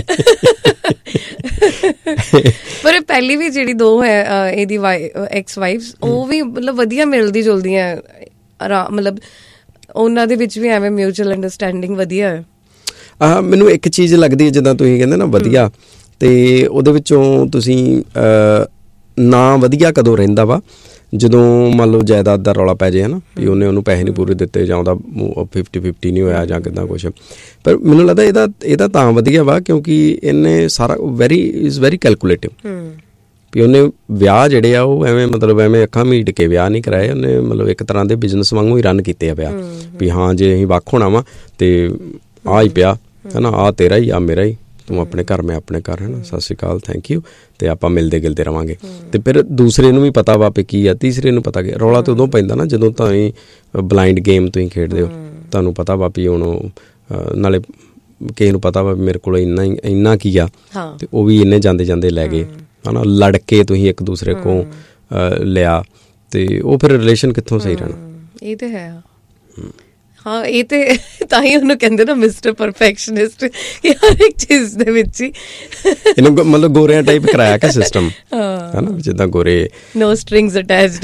ਪਰ ਪਹਿਲੀ ਵੀ ਜਿਹੜੀ ਦੋ ਹੈ ਇਹਦੀ ਐਕਸ ਵਾਈਫਸ, ਉਹ ਵੀ ਮਤਲਬ ਵਧੀਆ ਮਿਲਦੀ ਜੁਲਦੀਆਂ, ਮਤਲਬ ਉਹਨਾਂ ਦੇ ਵਿੱਚ ਵੀ ਐਵੇਂ ਮਿਊਚੁਅਲ ਅੰਡਰਸਟੈਂਡਿੰਗ ਵਧੀਆ ਹੈ। ਮੈਨੂੰ ਇੱਕ ਚੀਜ਼ ਲੱਗਦੀ ਹੈ, ਜਿੱਦਾਂ ਤੁਸੀਂ ਕਹਿੰਦੇ ਨਾ ਵਧੀਆ, ਤੇ ਉਹਦੇ ਵਿੱਚੋਂ ਤੁਸੀਂ ਨਾ ਵਧੀਆ ਕਦੋਂ ਰਹਿੰਦਾ ਵਾ, ਜਦੋਂ ਮੰਨ ਲਓ ਜਾਇਦਾਦ ਦਾ ਰੌਲਾ ਪੈ ਜਾਏ, ਨਾ ਵੀ ਉਹਨੂੰ ਪੈਸੇ ਨਹੀਂ ਪੂਰੇ ਦਿੱਤੇ, ਜਾਂ ਉਹਦਾ 50-50 ਨਹੀਂ ਹੋਇਆ, ਜਾਂ ਕਿੱਦਾਂ ਕੁਛ। ਪਰ ਮੈਨੂੰ ਲੱਗਦਾ ਇਹਦਾ ਤਾਂ ਵਧੀਆ ਵਾ ਕਿਉਂਕਿ ਇਹਨੇ ਸਾਰਾ ਇਜ਼ ਵੈਰੀ ਕੈਲਕੂਲੇਟਿਵ, ਵੀ ਉਹਨੇ ਵਿਆਹ ਜਿਹੜੇ ਆ ਉਹ ਐਵੇਂ ਅੱਖਾਂ ਮੀਟ ਕੇ ਵਿਆਹ ਨਹੀਂ ਕਰਾਏ। ਉਹਨੇ ਮਤਲਬ ਇੱਕ ਤਰ੍ਹਾਂ ਦੇ ਬਿਜ਼ਨਸ ਵਾਂਗੂ ਹੀ ਰਨ ਕੀਤੇ ਆ ਵਿਆਹ, ਵੀ ਹਾਂ ਜੇ ਅਸੀਂ ਵੱਖ ਹੋਣਾ ਵਾ ਤੇ ਆਹ ਹੀ ਪਿਆ, ਹੈ ਨਾ? ਆਹ ਤੇਰਾ ਹੀ, ਆ ਮੇਰਾ ਹੀ, ਤੂੰ ਆਪਣੇ ਘਰ, ਮੈਂ ਆਪਣੇ ਘਰ, ਹੈ ਨਾ? ਸਤਿ ਸ਼੍ਰੀ ਅਕਾਲ, ਥੈਂਕ ਯੂ, ਤੇ ਆਪਾਂ ਮਿਲਦੇ ਗਿਲਦੇ ਰਵਾਂਗੇ। ਤੇ ਫਿਰ ਦੂਸਰੇ ਨੂੰ ਵੀ ਪਤਾ ਵਾ ਵੀ ਕੀ ਆ, ਤੀਸਰੇ ਨੂੰ ਪਤਾ। ਰੌਲਾ ਤਾਂ ਉਦੋਂ ਪੈਂਦਾ ਨਾ ਜਦੋਂ ਤੁਸੀਂ ਬਲਾਈਂਡ ਗੇਮ ਤੁਸੀਂ ਖੇਡਦੇ ਹੋ, ਤੁਹਾਨੂੰ ਪਤਾ ਵਾ ਵੀ ਹੁਣ ਨਾਲੇ ਕਿਸੇ ਨੂੰ ਪਤਾ ਵਾ ਮੇਰੇ ਕੋਲ ਇੰਨਾ ਕੀ ਆ, ਤੇ ਉਹ ਵੀ ਇੰਨੇ ਜਾਂਦੇ ਲੈ ਗਏ, ਹੈ ਨਾ? ਲੜ ਕੇ ਤੁਸੀਂ ਇੱਕ ਦੂਸਰੇ ਕੋਲ ਲਿਆ, ਤੇ ਉਹ ਫਿਰ ਰਿਲੇਸ਼ਨ ਕਿੱਥੋਂ ਸਹੀ ਰਹਿਣਾ? ਇਹ ਤੇ ਹੈ। ਹਾਂ, ਇਹ ਤੇ ਤਾਂ ਹੀ ਉਹਨੂੰ ਕਹਿੰਦੇ ਨਾ ਮਿਸਟਰ ਪਰਫੈਕਸ਼ਨਿਸਟ, ਕਿ ਹਰ ਇੱਕ ਚੀਜ਼ ਦੇ ਵਿੱਚ ਹੀ ਇਹਨੂੰ ਮਤਲਬ ਗੋਰਿਆਂ ਟਾਈਪ ਕਰਾਇਆ ਕਿ ਸਿਸਟਮ, ਹੈ ਨਾ? ਜਿੱਦਾਂ ਗੋਰੇ, ਨੋ ਸਟ੍ਰਿੰਗਸ ਅਟੈਚਡ।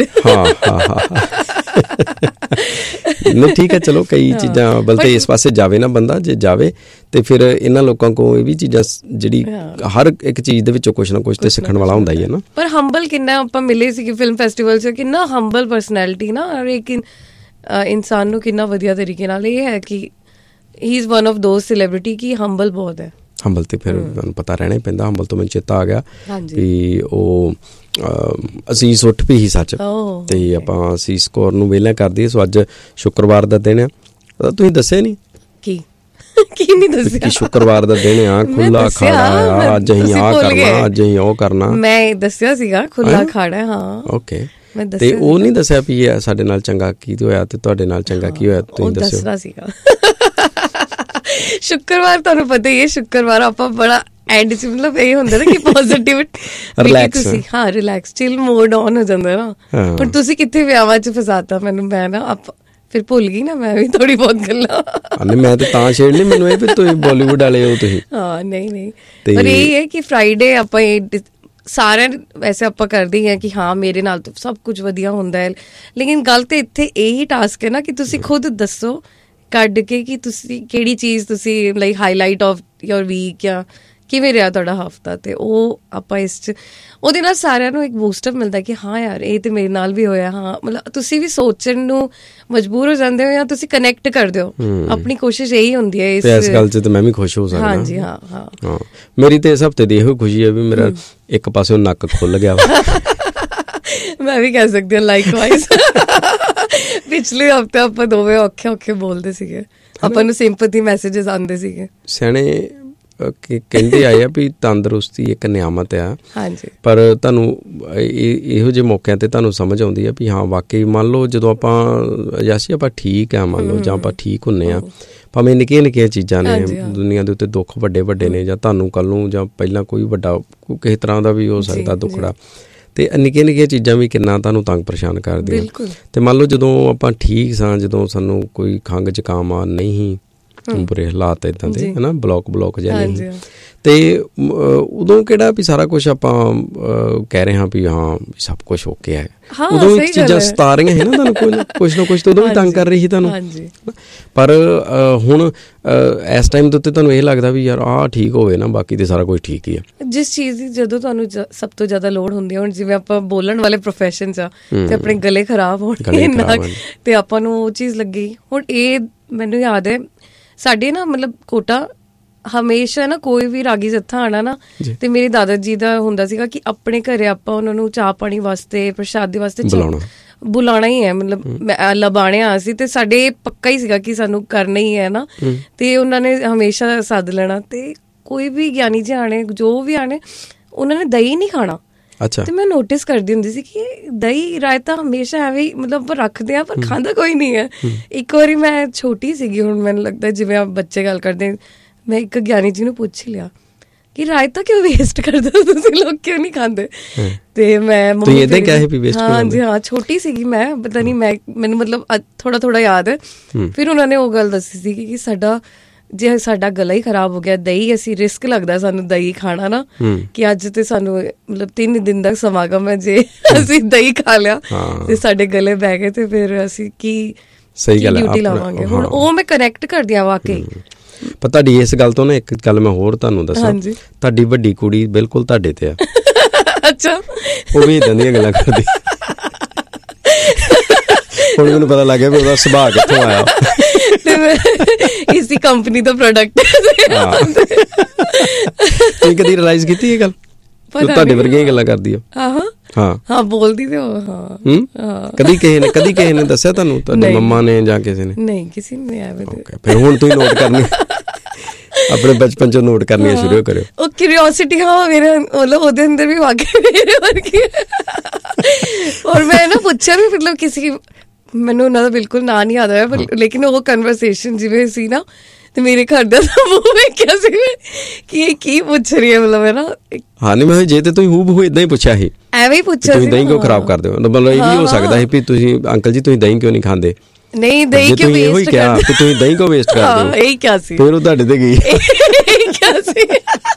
ਨਹੀਂ ਠੀਕ ਹੈ, ਚਲੋ ਕਈ ਚੀਜ਼ਾਂ ਬਲਕਿ ਇਸ ਪਾਸੇ ਜਾਵੇ ਨਾ ਬੰਦਾ, ਜੇ ਜਾਵੇ ਤੇ ਫਿਰ ਇਹਨਾਂ ਲੋਕਾਂ ਕੋਲ ਇਹ ਵੀ ਚੀਜ਼ਾਂ, ਜਿਹੜੀ ਹਰ ਇੱਕ ਚੀਜ਼ ਦੇ ਵਿੱਚੋਂ ਕੁਛ ਨਾ ਕੁਛ ਤੇ ਸਿੱਖਣ ਵਾਲਾ ਹੁੰਦਾ ਹੀ ਹੈ ਨਾ। ਪਰ ਹੰਬਲ ਕਿੰਨਾ ਆਪਾਂ ਮਿਲੇ ਸੀਗੇ ਫਿਲਮ ਫੈਸਟੀਵਲ 'ਚ, ਕਿੰਨਾ ਹੰਬਲ ਪਰਸਨੈਲਿਟੀ ਨਾ, ਔਰ ਇੱਕ ਇਨਸਾਨ ਨੂੰ ਕਿੰਨਾ ਵਧੀਆ ਤਰੀਕੇ ਨਾਲ ਇਹ ਹੈ ਕਿ ਹੀ is one of those celebrity ਕਿ ਹੰਬਲ ਬਹੁਤ ਹੈ। ਹੰਬਲ ਤੇ ਫਿਰ ਤੁਹਾਨੂੰ ਪਤਾ ਰਹਿਣਾ ਹੀ ਪੈਂਦਾ। ਹੰਬਲ ਤੋਂ ਮੈਨੂੰ ਚੇਤਾ ਆ ਗਿਆ ਵੀ ਉਹ ਅਸੀਸ ਉੱਠ ਵੀ ਸੀ ਸੱਚ, ਤੇ ਆਪਾਂ ਅਸੀਸ ਕੌਰ ਨੂੰ ਵਿਹਲਾ ਕਰਦੀ। ਸੋ ਅੱਜ ਸ਼ੁੱਕਰਵਾਰ ਦਾ ਦਿਨ ਆ, ਤੁਸੀਂ ਦੱਸਿਆ ਨਹੀਂ ਕੀ ਨਹੀਂ ਦੱਸਿਆ ਕਿ ਸ਼ੁੱਕਰਵਾਰ ਦਾ ਦਿਨ ਆ, ਖੁੱਲਾ ਖਾੜਾ ਆ, ਅੱਜ ਅਸੀਂ ਆਹ ਕਰਨਾ, ਅੱਜ ਅਸੀਂ ਉਹ ਕਰਨਾ। ਮੈਂ ਦੱਸਿਆ ਸੀਗਾ ਖੁੱਲਾ ਖਾੜਾ। ਹਾਂ, ਓਕੇ। ਤੇ ਉਹ ਨਹੀਂ ਦੱਸਿਆ ਵੀ ਸਾਡੇ ਨਾਲ ਚੰਗਾ ਕੀ ਹੋਇਆ ਤੇ ਤੁਹਾਡੇ ਨਾਲ ਚੰਗਾ ਕੀ ਹੋਇਆ, ਤੁਸੀਂ ਦੱਸਿਓ ਸੀਗਾ। ਸ਼ੁੱਕਰਵਾਰ ਤੁਹਾਨੂੰ ਪਤਾ ਹੀ ਹੈ, ਸ਼ੁੱਕਰਵਾਰ ਆਪਾਂ ਬੜਾ ਐਂਡ 'ਚ ਮਤਲਬ ਇਹ ਹੁੰਦਾ ਨਾ ਕਿ ਪੋਜ਼ਿਟਿਵ, ਤੁਸੀਂ ਹਾਂ ਰਿਲੈਕਸ ਚਿਲ ਮੋਡ ਆਨ ਹੋ ਜਾਂਦਾ ਨਾ। ਪਰ ਤੁਸੀਂ ਕਿੱਥੇ ਵਿਆਹਾਂ 'ਚ ਫਸਾਤਾ ਮੈਨੂੰ। ਮੈਂ ਨਾ ਫਿਰ ਭੁੱਲ ਗਈ ਨਾ, ਮੈਂ ਵੀ ਥੋੜੀ ਬਹੁਤ ਗੱਲਾਂ। ਨਹੀਂ ਮੈਂ ਤਾਂ ਛੇੜ ਲਈ, ਮੈਨੂੰ ਇਹ ਵੀ ਤੁਸੀਂ ਬਾਲੀਵੁੱਡ ਵਾਲੇ ਹੋ ਤੁਸੀਂ। ਹਾਂ ਨਹੀਂ, ਪਰ ਇਹ ਹੈ ਕਿ ਫਰਾਈਡੇ ਆਪਾਂ ਸਾਰਿਆਂ ਵੈਸੇ ਆਪਾਂ ਕਰਦੇ ਹੀ ਹਾਂ ਕਿ ਹਾਂ ਮੇਰੇ ਨਾਲ ਤਾਂ ਸਭ ਕੁਝ ਵਧੀਆ ਹੁੰਦਾ ਹੈ, ਲੇਕਿਨ ਗੱਲ ਤੇ ਇੱਥੇ ਇਹੀ ਟਾਸਕ ਹੈ ਨਾ ਕਿ ਤੁਸੀਂ ਖੁਦ ਦੱਸੋ ਕੱਢ ਕੇ ਕਿ ਤੁਸੀਂ ਕਿਹੜੀ ਚੀਜ਼ ਤੁਸੀਂ like highlight of your week ਜਾਂ ਕਿਵੇਂ ਰਿਹਾ ਤੁਹਾਡਾ ਹਫ਼ਤਾ। ਤੇ ਉਹ ਆਪਾਂ ਇਸ 'ਚ ਉਹਦੇ ਨਾਲ ਸਾਰਿਆਂ ਨੂੰ ਇੱਕ ਬੂਸਟਅਪ ਮਿਲਦਾ ਕਿ ਹਾਂ ਯਾਰ ਇਹ ਤੇ ਮੇਰੇ ਨਾਲ ਵੀ ਹੋਇਆ। ਹਾਂ ਮਤਲਬ ਤੁਸੀਂ ਵੀ ਸੋਚਣ ਨੂੰ ਮਜਬੂਰ ਹੋ ਜਾਂਦੇ ਹੋ ਜਾਂ ਤੁਸੀਂ ਕਨੈਕਟ ਕਰਦੇ ਹੋ। ਆਪਣੀ ਕੋਸ਼ਿਸ਼ ਇਹੀ ਹੁੰਦੀ ਹੈ ਇਸ ਗੱਲ 'ਚ ਤੇ ਮੈਂ ਵੀ ਖੁਸ਼ ਹੋ ਸਕਦਾ। ਹਾਂਜੀ ਹਾਂ ਹਾਂ ਮੇਰੀ ਤੇ ਇਸ ਹਫ਼ਤੇ ਦੀ ਇਹੋ ਖੁਸ਼ੀ ਹੈ ਵੀ ਮੇਰਾ ਇੱਕ ਪਾਸਿਓਂ ਨੱਕ ਖੁੱਲ ਗਿਆ ਵਾ। ਮੈਂ ਵੀ ਕਹਿ ਸਕਦੀ ਹਾਂ ਲਾਈਕਵਾਈਜ਼। ਪਿਛਲੇ ਹਫ਼ਤੇ ਆਪਾਂ ਦੋਵੇਂ ਔਖੇ ਬੋਲਦੇ ਸੀਗੇ, ਆਪਾਂ ਨੂੰ ਸਿੰਪੈਥੀ ਮੈਸੇजेस ਆਉਂਦੇ ਸੀਗੇ। ਸਿਆਣੇ ਕਹਿੰਦੇ ਆਏ ਆ ਵੀ ਤੰਦਰੁਸਤੀ ਇੱਕ ਨਿਆਮਤ ਆ। ਹਾਂਜੀ। ਪਰ ਤੁਹਾਨੂੰ ਇਹੋ ਜਿਹੇ ਮੌਕਿਆਂ ਤੇ ਤੁਹਾਨੂੰ ਸਮਝ ਆਉਂਦੀ ਆ ਵੀ ਹਾਂ ਵਾਕਈ ਮੰਨ ਲਓ ਜਦੋਂ ਆਪਾਂ ਜੈਸੀ ਆਪਾਂ ਠੀਕ ਆ ਮੰਨ ਲਓ ਜਾਂ ਆਪਾਂ ਠੀਕ ਹੁੰਦੇ ਆ, ਭਾਵੇਂ ਨਿੱਕੀਆਂ ਨਿੱਕੀਆਂ ਚੀਜ਼ਾਂ ਨੇ ਦੁਨੀਆ ਦੇ ਉੱਤੇ, ਦੁੱਖ ਵੱਡੇ ਵੱਡੇ ਨੇ ਜਾਂ ਤੁਹਾਨੂੰ ਕੱਲ੍ਹ ਨੂੰ ਜਾਂ ਪਹਿਲਾਂ ਕੋਈ ਵੱਡਾ ਕਿਸੇ ਤਰ੍ਹਾਂ ਦਾ ਵੀ ਹੋ ਸਕਦਾ ਦੁੱਖੜਾ, ਤੇ ਨਿੱਕੀਆਂ ਨਿੱਕੀਆਂ ਚੀਜ਼ਾਂ ਵੀ ਕਿੰਨਾ ਤੁਹਾਨੂੰ ਤੰਗ ਪਰੇਸ਼ਾਨ ਕਰਦੀਆਂ। ਤੇ ਮੰਨ ਲਓ ਜਦੋਂ ਆਪਾਂ ਠੀਕ ਸਾਂ, ਜਦੋਂ ਸਾਨੂੰ ਕੋਈ ਖੰਘ ਜ਼ੁਕਾਮ ਆ ਨਹੀਂ ਬੁਰੇ ਹਾਲਾਤ ਇੱਦਾਂ ਦੇ ਹੈ ਨਾ, ਬਲੋਕ ਜਿਹਾ ਨਹੀਂ, ਤੇ ਉਦੋਂ ਕਿਹੜਾ ਵੀ ਸਾਰਾ ਕੁਛ ਆਪਾਂ ਕਹਿ ਰਹੇ ਹਾਂ ਵੀ ਹਾਂ ਸਭ ਕੁਛ ਓਕੇ ਹੈ, ਉਦੋਂ ਵੀ ਚੀਜ਼ਾਂ ਸਤਾ ਰਹੀਆਂ ਸੀ ਨਾ ਤੁਹਾਨੂੰ, ਕੁਛ ਨਾ ਕੁਛ ਤਾਂ ਉਦੋਂ ਵੀ ਤੰਗ ਕਰ ਰਹੀ ਸੀ ਤੁਹਾਨੂੰ। ਪਰ ਹੁਣ ਇਸ ਟਾਈਮ ਦੇ ਉੱਤੇ ਤੁਹਾਨੂੰ ਇਹ ਲੱਗਦਾ ਵੀ ਯਾਰ ਆਹ ਠੀਕ ਹੋਵੇ ਨਾ, ਬਾਕੀ ਤੇ ਸਾਰਾ ਕੁਛ ਠੀਕ ਹੀ ਆ। ਜਿਸ ਚੀਜ਼ ਦੀ ਜਦੋਂ ਤੁਹਾਨੂੰ ਸਭ ਤੋਂ ਜ਼ਿਆਦਾ ਲੋੜ ਹੁੰਦੀ ਹੈ, ਹੁਣ ਜਿਵੇਂ ਆਪਾਂ ਬੋਲਣ ਵਾਲੇ ਪ੍ਰੋਫੈਸ਼ਨ 'ਚ ਆ ਤੇ ਆਪਣੇ ਗਲੇ ਖਰਾਬ ਹੋਣੇ ਤੇ ਆਪਾਂ ਨੂੰ ਉਹ ਚੀਜ਼ ਲੱਗੀ। ਹੁਣ ਇਹ ਮੈਨੂੰ ਯਾਦ ਹੈ ਸਾਡੇ ਨਾ ਮਤਲਬ ਕੋਟਾ ਹਮੇਸ਼ਾ ਨਾ ਕੋਈ ਵੀ ਰਾਗੀ ਜੱਥਾ ਆਣਾ ਨਾ ਤੇ ਮੇਰੇ ਦਾਦਾ ਜੀ ਦਾ ਹੁੰਦਾ ਸੀਗਾ ਕਿ ਆਪਣੇ ਘਰੇ ਆਪਾਂ ਉਹਨਾਂ ਨੂੰ ਚਾਹ ਪਾਣੀ ਵਾਸਤੇ ਪ੍ਰਸ਼ਾਦੀ ਵਾਸਤੇ ਬੁਲਾਉਣਾ ਹੀ ਹੈ, ਮਤਲਬ ਲਬਾਣਿਆ ਸੀ ਤੇ ਸਾਡੇ ਪੱਕਾ ਹੀ ਸੀਗਾ ਕਿ ਸਾਨੂੰ ਕਰਨਾ ਹੀ ਹੈ ਨਾ। ਤੇ ਉਹਨਾਂ ਨੇ ਹਮੇਸ਼ਾ ਸੱਦ ਲੈਣਾ ਤੇ ਕੋਈ ਵੀ ਗਿਆਨੀ ਜੀ ਆਣੇ ਜੋ ਵੀ ਆਣੇ ਉਹਨਾਂ ਨੇ ਦਹੀਂ ਨਹੀਂ ਖਾਣਾ। ਤੇ ਮੈਂ ਨੋਟਿਸ ਕਰਦੀ ਹੁੰਦੀ ਸੀ ਕਿ ਦਹੀਂ ਰਾਇਤਾ ਹਮੇਸ਼ਾ ਐਵੇਂ ਮਤਲਬ ਆਪਾਂ ਰੱਖਦੇ ਆ ਪਰ ਖਾਂਦਾ ਕੋਈ ਨਹੀਂ ਹੈ। ਇੱਕ ਵਾਰੀ ਮੈਂ ਛੋਟੀ ਸੀਗੀ, ਹੁਣ ਮੈਨੂੰ ਲੱਗਦਾ ਜਿਵੇਂ ਆਪ ਬੱਚੇ ਗੱਲ ਕਰਦੇ, ਮੈਂ ਇੱਕ ਗਿਆਨੀ ਜੀ ਨੂੰ ਪੁੱਛ ਹੀ ਲਿਆ ਕਿ ਰਾਇਤਾ ਕਿਉਂ ਵੇਸਟ ਕਰਦੇ ਹੋ ਤੁਸੀਂ ਲੋਕ, ਕਿਉਂ ਨਹੀਂ ਖਾਂਦੇ? ਤੇ ਮੈਂ ਹਾਂਜੀ ਹਾਂ ਛੋਟੀ ਸੀਗੀ ਮੈਂ, ਪਤਾ ਨਹੀਂ ਮੈਨੂੰ ਮਤਲਬ ਥੋੜਾ ਯਾਦ ਹੈ। ਫਿਰ ਉਹਨਾਂ ਨੇ ਉਹ ਗੱਲ ਦੱਸੀ ਸੀ ਕਿ ਜੇ ਸਾਡਾ ਗਲਾ ਹੀ ਖਰਾਬ ਹੋ ਗਿਆ, ਦਹੀਂ ਅਸੀਂ ਰਿਸਕ ਲੱਗਦਾ ਸਾਨੂੰ ਦਹੀਂ ਖਾਣਾ ਨਾ, ਕਿ ਅੱਜ ਤੇ ਸਾਨੂੰ ਮਤਲਬ 3 ਦਿਨ ਦਾ ਸਮਾਗਮ ਹੈ, ਜੇ ਅਸੀਂ ਦਹੀਂ ਖਾ ਲਿਆ ਤੇ ਸਾਡੇ ਗਲੇ ਬਹਿ ਗਏ ਤੇ ਫਿਰ ਅਸੀਂ ਕੀ ਡਿਊਟੀ ਲਾਵਾਂਗੇ। ਹੁਣ ਉਹ ਮੈਂ ਕਨੈਕਟ ਕਰਦੀ ਹਾਂ ਵਾਕਈ। ਪਰ ਤੁਹਾਡੀ ਇਸ ਗੱਲ ਤੋਂ ਨਾ ਇੱਕ ਗੱਲ ਮੈਂ ਹੋਰ ਤੁਹਾਨੂੰ ਦੱਸਾਂ, ਤੁਹਾਡੀ ਵੱਡੀ ਕੁੜੀ ਬਿਲਕੁਲ ਤੁਹਾਡੇ ਤੇ ਆ। ਅੱਛਾ। ਉਹ ਵੀ ਏਦਾਂ ਦੀਆਂ ਗੱਲਾਂ ਕਰਦੀ। ਹੁਣ ਮੈਨੂੰ ਪਤਾ ਲੱਗ ਗਿਆ ਵੀ ਉਹਦਾ ਸੁਭਾਅ ਕਿੱਥੋਂ ਆਇਆ। ਇਸੀ ਕੰਪਨੀ ਦਾ ਪ੍ਰੋਡਕਟ। ਤੁਸੀਂ ਕਦੀ ਰਿਅਲਾਈਜ਼ ਕੀਤੀ ਇਹ ਗੱਲ? ਤੁਹਾਡੇ ਵਰਗੀਆਂ ਹੀ ਗੱਲਾਂ ਕਰਦੀ ਆ। ਹਾਂ ਬੋਲਦੀ ਤੇ ਕਦੀ ਕਿਸੇ ਨੇ ਦੱਸਿਆ ਤੁਹਾਨੂੰ, ਤੁਹਾਡੀ ਮੰਮਾ ਨੇ ਜਾਂ ਕਿਸੇ ਨੇ? ਨਹੀਂ, ਕਿਸੇ ਨੇ ਐਵੇਂ। ਫਿਰ ਹੁਣ ਤੁਸੀਂ ਨੋਟ ਕਰਨੀ, ਆਪਣੇ ਬਚਪਨ ਚੋਂ ਨੋਟ ਕਰਨੀਆਂ ਸ਼ੁਰੂ ਕਰਿਓ। ਉਹ ਕਿਊਰੀਓਸਿਟੀ ਹਾਂ ਮੇਰੇ ਮਤਲਬ ਉਹਦੇ ਅੰਦਰ ਵੀ ਵਾਕਈ ਮੇਰੇ ਵਰਗੀ। ਔਰ ਮੈਂ ਨਾ ਪੁੱਛਿਆ ਵੀ ਮਤਲਬ ਕਿਸੇ, ਮੈਨੂੰ ਉਹਨਾਂ ਦਾ ਬਿਲਕੁਲ ਨਾਂ ਨਹੀਂ ਯਾਦ ਆਇਆ, ਲੇਕਿਨ ਉਹ ਕਨਵਰਸੇਸ਼ਨ ਜਿਵੇਂ ਸੀ ਨਾ ਤੇ ਮੇਰੇ ਘਰਦਿਆਂ ਦਾ ਮੂੰਹ ਵੇਖਿਆ ਸੀ ਕਿ ਇਹ ਕੀ ਪੁੱਛ ਰਹੀ ਹੈ ਮਤਲਬ ਹੈ ਨਾ। ਹਾਂ ਨਹੀਂ ਮੈਂ ਜੇ ਤੇ ਤੁਸੀਂ ਹੂਬਹੂ ਏਦਾਂ ਹੀ ਪੁੱਛਿਆ ਸੀ, ਐਵੇਂ ਹੀ ਪੁੱਛਿਆ ਸੀ, ਤੁਸੀਂ ਦਹੀਂ ਕਿਉਂ ਖਰਾਬ ਕਰਦੇ ਹੋ? ਮਤਲਬ ਇਹ ਵੀ ਹੋ ਸਕਦਾ ਸੀ ਵੀ ਤੁਸੀਂ ਅੰਕਲ ਜੀ ਤੁਸੀਂ ਦਹੀਂ ਕਿਉਂ ਨਹੀਂ ਖਾਂਦੇ? ਨਹੀਂ ਦਹੀਂ ਕਿਉਂ ਵੇਸਟ ਕਰਦੇ? ਤੁਸੀਂ ਦਹੀਂ ਕਿਉਂ ਵੇਸਟ ਕਰਦੇ ਹੋ? ਇਹੀ ਕਿਹਾ ਸੀ। ਫਿਰ ਉਹ ਤੁਹਾਡੇ ਤੇ ਗਈ। ਇਹੀ ਕਿਹਾ ਸੀ।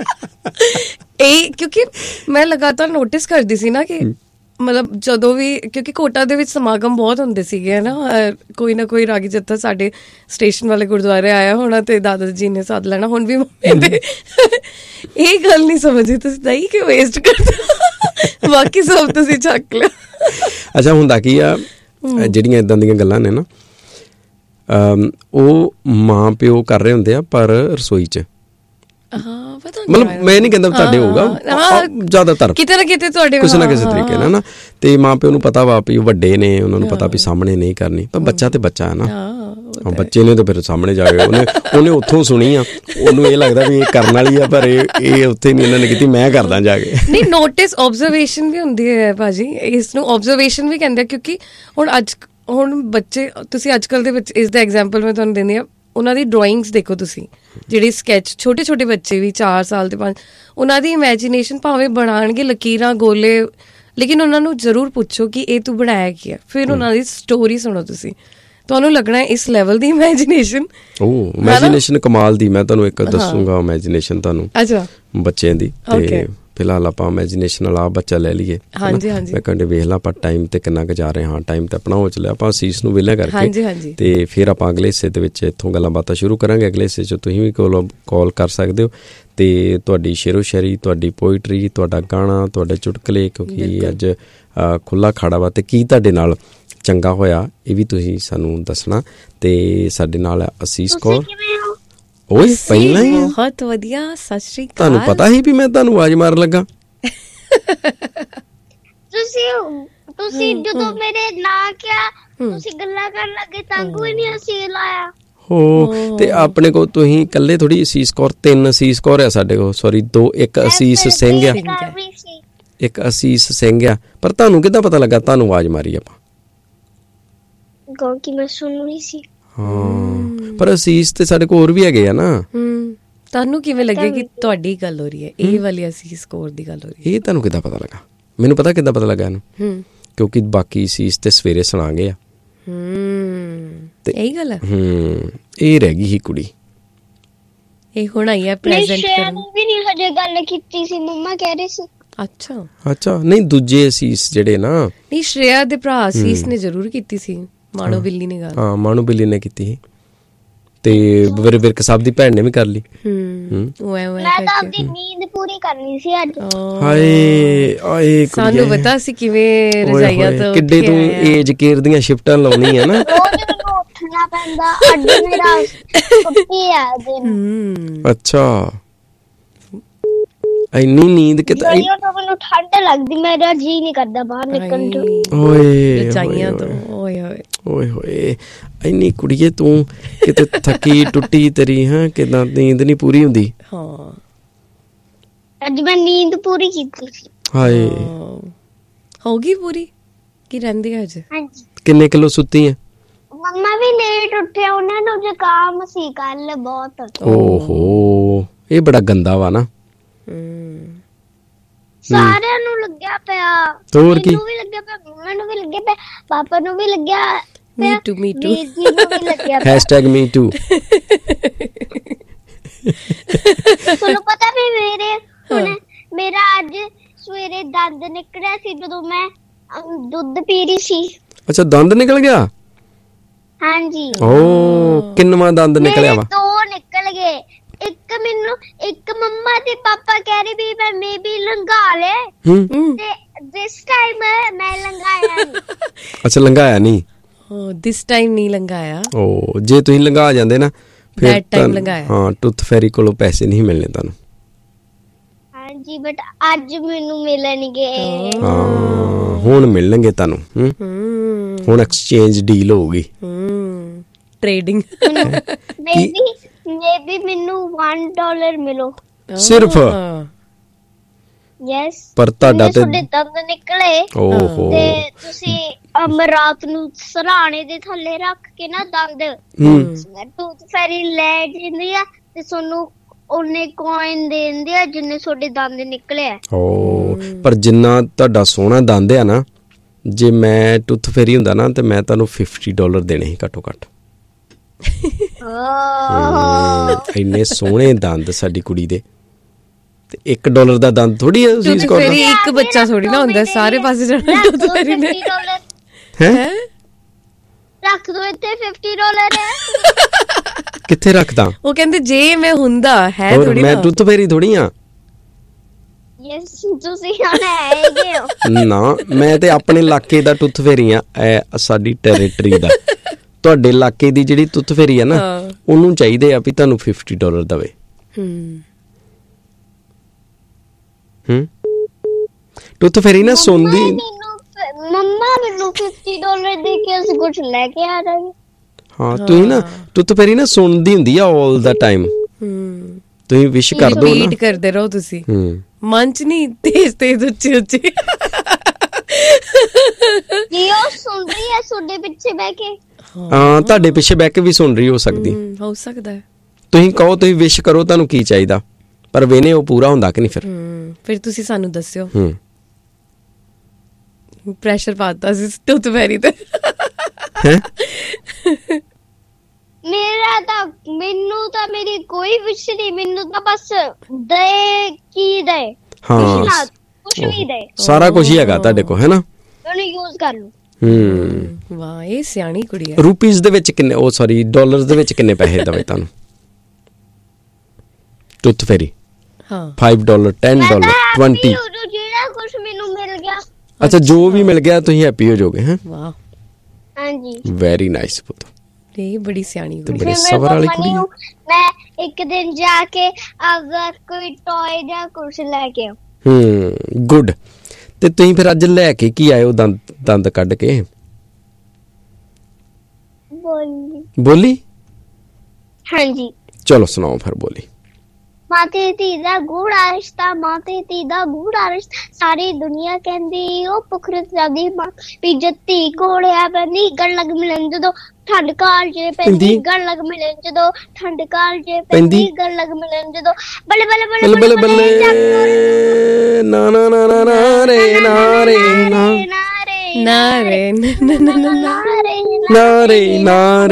ਇਹ ਕਿਉਂਕਿ ਮੈਂ ਲਗਾਤਾਰ ਨੋਟਿਸ ਕਰਦੀ ਸੀ ਨਾ ਕਿ ਮਤਲਬ ਜਦੋਂ ਵੀ, ਕਿਉਂਕਿ ਕੋਟਾ ਦੇ ਵਿੱਚ ਸਮਾਗਮ ਬਹੁਤ ਹੁੰਦੇ ਸੀਗੇ ਨਾ, ਕੋਈ ਨਾ ਕੋਈ ਰਾਗੀ ਜੱਥਾ ਸਾਡੇ ਸਟੇਸ਼ਨ ਵਾਲੇ ਗੁਰਦੁਆਰੇ ਆਇਆ ਹੋਣਾ ਤੇ ਦਾਦਾ ਜੀ ਨੇ ਸੱਦ ਲੈਣਾ। ਹੁਣ ਵੀ ਮੰਮੀ ਦੇ ਇਹ ਗੱਲ ਨਹੀਂ ਸਮਝੀ ਤੁਸੀਂ ਦਹੀਂ ਕਿਉਂ ਵੇਸਟ ਕਰਦੇ, ਬਾਕੀ ਸਭ ਤੁਸੀਂ ਚੱਕ ਲਿਆ। ਅੱਛਾ ਹੁੰਦਾ ਕੀ ਆ, ਜਿਹੜੀਆਂ ਏਦਾਂ ਦੀਆਂ ਗੱਲਾਂ ਨੇ ਨਾ ਉਹ ਮਾਂ ਪਿਓ ਕਰ ਰਹੇ ਹੁੰਦੇ ਆ ਪਰ ਰਸੋਈ 'ਚ। ਮਤਲਬ ਮੈਂ ਨਹੀਂ ਕਹਿੰਦਾ ਤੁਹਾਡੇ ਹੋਊਗਾ, ਜ਼ਿਆਦਾਤਰ ਕਿਤੇ ਨਾ ਕਿਤੇ ਤੁਹਾਡੇ ਕਿਸੇ ਨਾ ਕਿਸੇ ਤਰੀਕੇ ਨਾਲ ਨਾ, ਤੇ ਮਾਂ ਪਿਓ ਨੂੰ ਪਤਾ ਵਾ ਵੀ ਉਹ ਵੱਡੇ ਨੇ, ਉਹਨਾਂ ਨੂੰ ਪਤਾ ਵੀ ਸਾਹਮਣੇ ਨਹੀਂ ਕਰਨੀ, ਪਰ ਬੱਚਾ ਤੇ ਬੱਚਾ ਹੈ ਨਾ, ਬੱਚੇ ਨੇ ਤਾਂ ਫਿਰ ਸਾਹਮਣੇ ਜਾ ਕੇ ਉਹਨੇ ਉੱਥੋਂ ਸੁਣੀ ਆ, ਉਹਨੂੰ ਇਹ ਲੱਗਦਾ ਵੀ ਇਹ ਕਰਨ ਵਾਲੀ ਆ, ਪਰ ਇਹ ਉੱਥੇ ਨਹੀਂ ਇਹਨਾਂ ਨੇ ਕੀਤੀ, ਮੈਂ ਕਰਦਾ ਜਾ ਕੇ। ਨਹੀਂ ਨੋਟਿਸ ਆਬਜ਼ਰਵੇਸ਼ਨ ਵੀ ਹੁੰਦੀ ਹੈ ਭਾਜੀ, ਇਸ ਨੂੰ ਆਬਜ਼ਰਵੇਸ਼ਨ ਵੀ ਕਹਿੰਦੇ, ਕਿਉਂਕਿ ਹੁਣ ਬੱਚੇ, ਤੁਸੀਂ ਅੱਜ ਕੱਲ੍ਹ ਦੇ ਵਿੱਚ ਇਸ ਦਾ ਐਗਜ਼ਾਮਪਲ ਮੈਂ ਤੁਹਾਨੂੰ ਦਿੰਦੀ ਹਾਂ, ਉਹਨਾਂ ਦੀ ਡਰਾਇੰਗਸ ਦੇਖੋ ਤੁਸੀਂ, ਜਿਹੜੀ ਸਕੈਚ, ਛੋਟੇ ਬੱਚੇ ਵੀ 4 ਸਾਲ ਦੇ 5, ਉਹਨਾਂ ਦੀ ਇਮੈਜੀਨੇਸ਼ਨ ਭਾਵੇਂ ਬਣਾਉਣਗੇ ਲਕੀਰਾਂ ਗੋਲੇ, ਲੇਕਿਨ ਉਹਨਾਂ ਨੂੰ ਜ਼ਰੂਰ ਪੁੱਛੋ ਕਿ ਇਹ ਤੂੰ ਬਣਾਇਆ ਕੀ ਹੈ, ਫਿਰ ਉਹਨਾਂ ਦੀ ਸਟੋਰੀ ਸੁਣੋ ਤੁਸੀਂ, ਤੁਹਾਨੂੰ ਲੱਗਣਾ ਇਸ ਲੈਵਲ ਦੀ ਇਮੈਜੀਨੇਸ਼ਨ। ਇਮੈਜੀਨੇਸ਼ਨ ਕਮਾਲ ਦੀ, ਮੈਂ ਤੁਹਾਨੂੰ ਇੱਕ ਦੱਸੂਗਾ ਇਮੈਜੀਨੇਸ਼ਨ ਤੁਹਾਨੂੰ ਬੱਚਿਆਂ ਦੀ, ਤੇ ਫਿਲਹਾਲ ਆਪਾਂ ਇਮੈਜੀਨੇਸ਼ਨ ਵਾਲਾ ਬੱਚਾ ਲੈ ਲਈਏ। ਹਾਂਜੀ ਹਾਂਜੀ ਮੈਂ ਕਹਿੰਦੇ ਵੇਖ ਲਾ ਆਪਾਂ ਟਾਈਮ ਤੇ ਕਿੰਨਾ ਕੁ ਜਾ ਰਹੇ ਹਾਂ, ਟਾਈਮ ਤੇ ਆਪਣਾ ਹੋ ਚੱਲਿਆ। ਆਪਾਂ ਅਸੀਸ ਨੂੰ ਵਿਹਲਾ ਕਰਕੇ ਹਾਂਜੀ ਹਾਂਜੀ ਤੇ ਫਿਰ ਆਪਾਂ ਅਗਲੇ ਹਿੱਸੇ ਦੇ ਵਿੱਚ ਇੱਥੋਂ ਗੱਲਾਂ ਬਾਤਾਂ ਸ਼ੁਰੂ ਕਰਾਂਗੇ। ਅਗਲੇ ਹਿੱਸੇ 'ਚ ਤੁਸੀਂ ਵੀ ਕਾਲ ਕਰ ਸਕਦੇ ਹੋ ਤੇ ਤੁਹਾਡੀ ਸ਼ੇਰੋ ਸ਼ਾਇਰੀ, ਤੁਹਾਡੀ ਪੋਇਟਰੀ, ਤੁਹਾਡਾ ਗਾਣਾ, ਤੁਹਾਡੇ ਚੁਟਕਲੇ, ਕਿਉਂਕਿ ਅੱਜ ਖੁੱਲ੍ਹਾ ਖਾੜਾ ਵਾ ਤੇ ਕੀ ਤੁਹਾਡੇ ਨਾਲ ਚੰਗਾ ਹੋਇਆ ਇਹ ਵੀ ਤੁਸੀਂ ਸਾਨੂੰ ਦੱਸਣਾ। ਤੇ ਸਾਡੇ ਨਾਲ ਅਸੀਸ ਕੌਰ। ਓਏ ਪਹਿਲਾਂ ਹੀ ਬਹੁਤ ਵਧੀਆ, ਸਤਿ ਸ਼੍ਰੀ ਅਕਾਲ। ਤੁਹਾਨੂੰ ਪਤਾ ਸੀ ਵੀ ਮੈਂ ਤੁਹਾਨੂੰ ਆਵਾਜ਼ ਮਾਰਨ ਲੱਗਾ? ਤੁਸੀਂ ਜਦੋਂ ਮੇਰੇ ਨਾਂ ਕਿਹਾ ਤੁਸੀਂ ਗੱਲਾਂ ਕਰਨ ਲੱਗੇ ਤਾਂ ਕੋਈ ਨਹੀਂ ਅਸੀਂ ਲਾਇਆ ਹੋ। ਤੇ ਆਪਣੇ ਕੋਲ ਤੁਸੀਂ ਇਕੱਲੇ ਥੋੜੀ ਅਸੀਸ ਕੌਰ, 3 ਅਸੀਸ ਕੌਰ ਆ ਸਾਡੇ ਕੋਲ, ਸੌਰੀ 2, ਇੱਕ ਅਸੀਸ ਸਿੰਘ ਆ, ਇੱਕ ਅਸੀਸ ਸਿੰਘ ਆ। ਪਰ ਤੁਹਾਨੂੰ ਕਿੱਦਾਂ ਪਤਾ ਲੱਗਾ ਤੁਹਾਨੂੰ ਆਵਾਜ਼ ਮਾਰੀ ਆਪਾਂ? ਕਿਉਂਕਿ ਮੈਂ ਸੁਣ ਰਹੀ ਸੀ। ਹਾਂ ਪਰ ਅਸੀਸ ਤੇ ਸਾਡੇ ਕੋਲ ਹੋਰ ਵੀ ਹੈਗੇ ਆ ਨਾ। ਤੁਹਾਨੂੰ ਕਿਵੇਂ ਲੱਗਿਆ ਕਿ ਤੁਹਾਡੀ ਗੱਲ ਹੋ ਰਹੀ ਹੈ, ਇਹ ਵਾਲੀ ਅਸੀਸ ਕੌਰ ਦੀ ਗੱਲ ਹੋ ਰਹੀ ਹੈ? ਇਹ ਤੁਹਾਨੂੰ ਕਿੱਦਾਂ ਪਤਾ ਲੱਗਾ? ਮੈਨੂੰ ਪਤਾ ਕਿੱਦਾਂ ਪਤਾ ਲੱਗਾ ਇਹਨੂੰ, ਕਿਉਂਕਿ ਬਾਕੀ ਅਸੀਸ ਤੇ ਸਵੇਰੇ ਸੁਣਾ ਗਏ ਆ। ਤੇ ਇਹੀ ਗੱਲ ਹੈ। ਇਹ ਰਹਿ ਗਈ ਸੀ ਕੁੜੀ, ਇਹ ਹੁਣ ਆਈ ਹੈ ਪ੍ਰੈਜ਼ੈਂਟ ਕਰਨ। ਵੀ ਨਹੀਂ ਹਜੇ ਗੱਲ ਕੀਤੀ ਸੀ, ਮੰਮਾ ਕਹਿ ਰਹੇ ਸੀ। ਅੱਛਾ ਨਹੀਂ ਦੂਜੇ ਅਸੀਸ ਜਿਹੜੇ ਨਾ, ਨਹੀਂ ਸ਼੍ਰੇਆ ਦੇ ਭਰਾ ਅਸੀਸ ਨੇ ਜ਼ਰੂਰ ਕੀਤੀ ਸੀ, ਮਾਣੋ ਬਿੱਲੀ ਨੇ ਗੱਲ। ਹਾਂ ਮਾਣੋ ਬਿੱਲੀ ਨੇ ਕੀਤੀ ਸੀ ਤੇ ਵਿਰਕ ਸਾਹਿਬ ਦੀ ਭੈਣ ਨੇ ਵੀ ਕਰ ਲਈ। ਮੈਂ ਤਾਂ ਆਪਣੀ ਨੀਂਦ ਪੂਰੀ ਕਰਨੀ ਸੀ ਅੱਜ। ਹਾਏ ਆਏ ਸਾਨੂੰ ਪਤਾ ਸੀ ਕਿਵੇਂ ਰਜਾਈਆਂ ਤੋਂ ਕਿੱਡੇ ਤੂੰ ਏਜ ਕੇਅਰ ਦੀਆਂ ਸ਼ਿਫਟਾਂ ਲਾਉਣੀ ਹੈ ਨਾ। ਉੱਠਣਾ ਪੈਂਦਾ, ਅੱਜ ਮੇਰਾ ਛੁੱਟੀ ਆ ਦਿਨ। ਅੱਛਾ ਇੰਨੀ ਨੀਂਦ ਕਿਤੇ ਮੈਨੂੰ ਠੰਡ ਲੱਗਦੀ, ਮੇਰਾ ਜੀ ਨਹੀਂ ਕਰਦਾ ਬਾਹਰ ਨਿਕਲਣ ਨੂੰ। ਓਏ ਰਜਾਈਆਂ ਤੋਂ ਓਏ ਹੋਏ ਓਏ ਹੋਏ ਇੰਨੀ ਕੁੜੀਏ ਤੂੰ ਕਿਤੇ ਥੱਕੀ ਟੁੱਟੀ ਤੇਰੀ ਹਾਂ, ਕਿਦਾਂ ਨੀਂਦ ਨਹੀਂ ਪੂਰੀ ਹੁੰਦੀ? ਹਾਂ ਅੱਜ ਮੈਂ ਨੀਂਦ ਪੂਰੀ ਕੀਤੀ ਸੀ। ਹਾਏ ਹੋ ਗਈ ਪੂਰੀ ਕੀ ਰਹਿੰਦੀ ਹੈ ਅੱਜ? ਹਾਂਜੀ। ਕਿੰਨੇ ਕਿਲੋ ਸੁੱਤੀ ਹੈ? ਮੰਮਾ ਵੀ ਲੇਟ ਉੱਠੇ, ਉਹਨਾਂ ਨੂੰ ਜ਼ੁਕਾਮ ਸੀ ਕੱਲ ਬਹੁਤ। ਓਹੋ ਇਹ ਬੜਾ ਗੰਦਾ ਵਾ ਨਾ। ਸਾਰਿਆਂ ਨੂੰ ਲੱਗਿਆ ਪਿਆ, ਮੈਨੂੰ ਵੀ ਲੱਗਿਆ ਪਿਆ, ਮੰਮਾ ਨੂੰ ਵੀ ਲੱਗਿਆ ਪਿਆ, ਪਾਪਾ ਨੂੰ ਵੀ ਲੱਗਿਆ ਪਿਆ, me too ਦੀਦੀ ਨੂੰ ਵੀ ਲੱਗਿਆ ਪਿਆ। #me too। ਤੁਹਾਨੂੰ ਪਤਾ ਵੀ ਮੇਰਾ ਅੱਜ ਸਵੇਰੇ ਦੰਦ ਨਿਕਲਿਆ ਸੀ ਜਦੋਂ ਮੈਂ ਦੁੱਧ ਪੀ ਰਹੀ ਸੀ। ਅੱਛਾ ਦੰਦ ਨਿਕਲ ਗਿਆ? ਹਾਂਜੀ। ਓ ਕਿੰਨਵਾਂ ਦੰਦ ਨਿਕਲਿਆ ਵਾ? 2 ਨਿਕਲ ਗਏ। ਇੱਕ ਮੰਮਾ ਤੇ ਪਾਪਾ ਕਹਿ ਰਹੇ ਵੀ ਮੈਂ ਮੇਬੀ ਲੰਘਾ ਲੈ, ਤੇ ਦਿਸ ਟਾਈਮ ਮੈਂ ਲੰਘਾਇਆ ਨਹੀਂ। ਅੱਛਾ ਲੰਘਾਇਆ ਨਹੀਂ? ਦਿਸ ਟਾਈਮ ਨਹੀਂ ਲੰਘਾਇਆ। ਓ ਜੇ ਤੁਸੀਂ ਲੰਘਾ ਜਾਂਦੇ ਨਾ ਫਿਰ ਹਾਂ ਟੁੱਥ ਫੈਰੀ ਕੋਲੋਂ ਪੈਸੇ ਨਹੀਂ ਮਿਲਣੇ ਤੁਹਾਨੂੰ। ਹਾਂਜੀ ਬਟ ਅੱਜ ਮੈਨੂੰ ਮਿਲਣਗੇ। ਹਾਂ ਹੁਣ ਮਿਲਣਗੇ ਤੁਹਾਨੂੰ। ਹੁਣ ਐਕਸਚੇਂਜ ਡੀਲ ਹੋਊਗੀ, ਟ੍ਰੇਡਿੰਗ। ਮੇਬੀ ਮੈਨੂੰ $1 ਮਿਲੋ ਸਿਰਫ। ਯੈਸ ਪਰ ਤੁਹਾਡਾ ਤੇ ਤੁਹਾਡੇ ਦੰਦ ਨਿਕਲੇ ਤੇ ਤੁਸੀਂ ਰਾਤ ਨੂੰ ਸਰਾਣੇ ਦੇ ਥੱਲੇ ਰੱਖ ਕੇ ਨਾ ਦੰਦ ਟੂਥ ਫੈਰੀ ਲੈ ਜਾਂਦੀ ਆ ਤੇ ਤੁਹਾਨੂੰ ਉਹਨੇ ਕੋਇਨ ਦੇ ਦਿੰਦੇ ਆ ਜਿੰਨੇ ਤੁਹਾਡੇ ਦੰਦ ਨਿਕਲੇ ਆ। ਪਰ ਜਿੰਨਾ ਤੁਹਾਡਾ ਸੋਹਣਾ ਦੰਦ ਆ ਨਾ, ਜੇ ਮੈਂ ਟੂਥ ਫੈਰੀ ਹੁੰਦਾ ਨਾ ਤੇ ਮੈਂ ਤੁਹਾਨੂੰ $50 ਦੇਣੇ ਸੀ ਘੱਟੋ ਘੱਟ। ਇੰਨੇ ਸੋਹਣੇ ਦੰਦ ਸਾਡੀ ਕੁੜੀ ਦੇ, ਤੇ $1 ਦਾ ਦੰਦ ਥੋੜੀ ਹੈ। ਇੱਕ ਬੱਚਾ ਥੋੜੀ ਨਾ ਹੁੰਦਾ, ਸਾਰੇ ਪਾਸੇ ਜਾਣਾ ਟੂਥ ਫੈਰੀ ਨੇ। ਹੈ ਰੱਖ ਦੋ ਇੱਥੇ $50 ਹੈ। ਕਿੱਥੇ ਰੱਖਦਾ? ਉਹ ਕਹਿੰਦੇ ਜੇ ਮੈਂ ਹੁੰਦਾ ਹੈ ਥੋੜੀ ਮੈਂ ਟੂਥ ਫੈਰੀ ਥੋੜੀ ਆ। ਯੈਸ ਤੁਸੀਂ ਹੈਗੇ ਹੋ ਨਾ, ਮੈਂ ਤੇ ਆਪਣੇ ਇਲਾਕੇ ਦਾ ਟੂਥ ਫੈਰੀ ਆ, ਸਾਡੀ ਟੈਰੀਟਰੀ ਦਾ। ਤੁਹਾਡੇ ਇਲਾਕੇ ਦੀ ਜਿਹੜੀ ਟੂਥ ਫੈਰੀ ਆ ਨਾ, ਉਹਨੂੰ ਚਾਹੀਦੇ ਆ ਵੀ ਤੁਹਾਨੂੰ $50 ਦਵੇ। ਟੂਥ ਫੈਰੀ ਨਾ ਸੁਣਦੀ। ਮੰਮਾ ਮੈਨੂੰ $50 ਦੇ ਕੇ ਅਸੀਂ ਕੁਝ ਲੈ ਕੇ ਆ ਰਹੇ। ਹਾਂ ਤੁਸੀਂ ਨਾ ਟੂਥ ਫੈਰੀ ਨਾ ਸੁਣਦੀ ਹੁੰਦੀ ਆ ਆਲ ਦਾ ਟਾਈਮ। ਤੁਸੀਂ ਵਿਸ਼ ਕਰ ਦੋ ਨਾ, ਰਿਪੀਟ ਕਰਦੇ ਰਹੋ ਤੁਸੀਂ, ਮਨ ਚ ਨਹੀਂ ਤੇਜ਼ ਉੱਚੀ ਉੱਚੀ। ਜੀ ਉਹ ਸੁਣ ਰਹੀ ਹੈ ਤੁਹਾਡੇ ਪਿੱਛੇ ਬਹਿ ਕੇ। ਹਾਂ ਤੁਹਾਡੇ ਪਿੱਛੇ ਬਹਿ ਕੇ ਵੀ ਸੁਣ ਰਹੀ ਹੋ ਸਕਦੀ, ਹੋ ਸਕਦਾ ਹੈ। ਤੁਸੀਂ ਕਹੋ, ਤੁਸੀਂ ਵਿਸ਼ ਕਰੋ ਤੁਹਾਨੂੰ ਕੀ ਚਾਹੀਦਾ, ਪਰ ਵੇਨੇ ਉਹ ਪੂਰਾ ਹੁੰਦਾ ਕਿ ਨਹੀਂ ਫਿਰ ਤੁਸੀਂ ਸਾਨੂੰ ਦੱਸਿਓ। ਪ੍ਰੈਸ਼ਰ ਪਾਤਾ ਸੀ ਟੂਥ ਫੈਰੀ ਤੇ। ਮੈਨੂੰ ਤਾਂ ਮੇਰੀ ਕੋਈ ਵਿਸ਼ ਨਹੀਂ, ਮੈਨੂੰ ਤਾਂ ਬਸ ਦੇ ਕੀ ਦੇ। ਹਾਂ ਕੁਝ ਵੀ ਦੇ ਸਾਰਾ ਕੁਝ ਹੀ ਹੈਗਾ ਤੁਹਾਡੇ ਕੋਲ, ਹੈ ਨਾ? ਉਹਨੂੰ ਯੂਜ਼ ਕਰ ਲਓ। ਵਾਹ, ਇਹ ਸਿਆਣੀ ਕੁੜੀ ਹੈ। ਰੁਪੀਸ ਦੇ ਵਿੱਚ ਕਿੰਨੇ, ਉਹ ਸੌਰੀ ਡਾਲਰਸ ਦੇ ਵਿੱਚ ਕਿੰਨੇ ਪੈਸੇ ਦਵੇ ਤੁਹਾਨੂੰ ਟੁੱਥ ਫੈਰੀ? ਹਾਂ, $5 $10 $20? ਜਿਹੜਾ ਕੁਝ ਮੈਨੂੰ ਮਿਲ ਗਿਆ। ਅੱਛਾ, ਜੋ ਵੀ ਮਿਲ ਗਿਆ ਤੁਸੀਂ ਹੈਪੀ ਹੋ ਜਾਓਗੇ? ਹੈ, ਵਾਹ, ਹਾਂਜੀ, ਵੈਰੀ ਨਾਈਸ ਪੁੱਤ। ਇਹ ਬੜੀ ਸਿਆਣੀ ਕੁੜੀ ਬੜੇ ਸਬਰ ਵਾਲੀ ਕੁੜੀ ਹੈ। ਮੈਂ ਇੱਕ ਦਿਨ ਜਾ ਕੇ ਅਗਰ ਕੋਈ ਟੌਏ ਜਾਂ ਕੁਝ ਲੈ ਕੇ ਆਉਂ। ਗੁੱਡ। ਤੇ ਤੁਸੀਂ ਫਿਰ ਅੱਜ ਲੈ ਕੇ ਕੀ ਆਏ ਹੋ ਦੰਦ ਕੱਢ ਕੇ? ਬੋਲੀ? ਹਾਂਜੀ, ਚਲੋ ਸੁਣਾਓ ਫਿਰ ਬੋਲੀ। ਮਾਤੇ ਧੀ ਦਾ ਗੂੜਾ ਰਿਸ਼ਤਾ, ਮਾਤੇ ਧੀ ਦਾ ਗੂੜਾ ਰਿਸ਼ਤਾ, ਸਾਰੀ ਦੁਨੀਆ ਕਹਿੰਦੀ ਉਹ ਪੁਖਰਤ ਜਾਂਦੀ ਮਾਂ ਵੀ ਜੱਤੀ ਕੋੜਿਆ ਪੈਂਦੀ, ਗੜ ਲੱਗ ਮਿਲਣ ਜਦੋਂ ਠੰਡ ਕਾਲ ਜੇ ਪੈਂਦੀ, ਗੜ ਲੱਗ ਮਿਲਣ ਜਦੋਂ ਠੰਡ ਕਾਲ ਜੇ ਪੈਂਦੀ, ਗੜ ਲੱਗ ਮਿਲਣ ਜਦੋਂ ਬੱਲੇ ਬੱਲੇ ਬੱਲੇ ਬੱਲੇ ਬੱਲੇ ਨਾ ਨਾ ਨਾ ਨਾ ਨਾ ਰੇ ਨਾ ਰੇ ਨਾ ਨਾ ਰੇ ਨਾ ਨਾ ਰੇ ਨਾ ਨਾ ਰੇ ਨਾ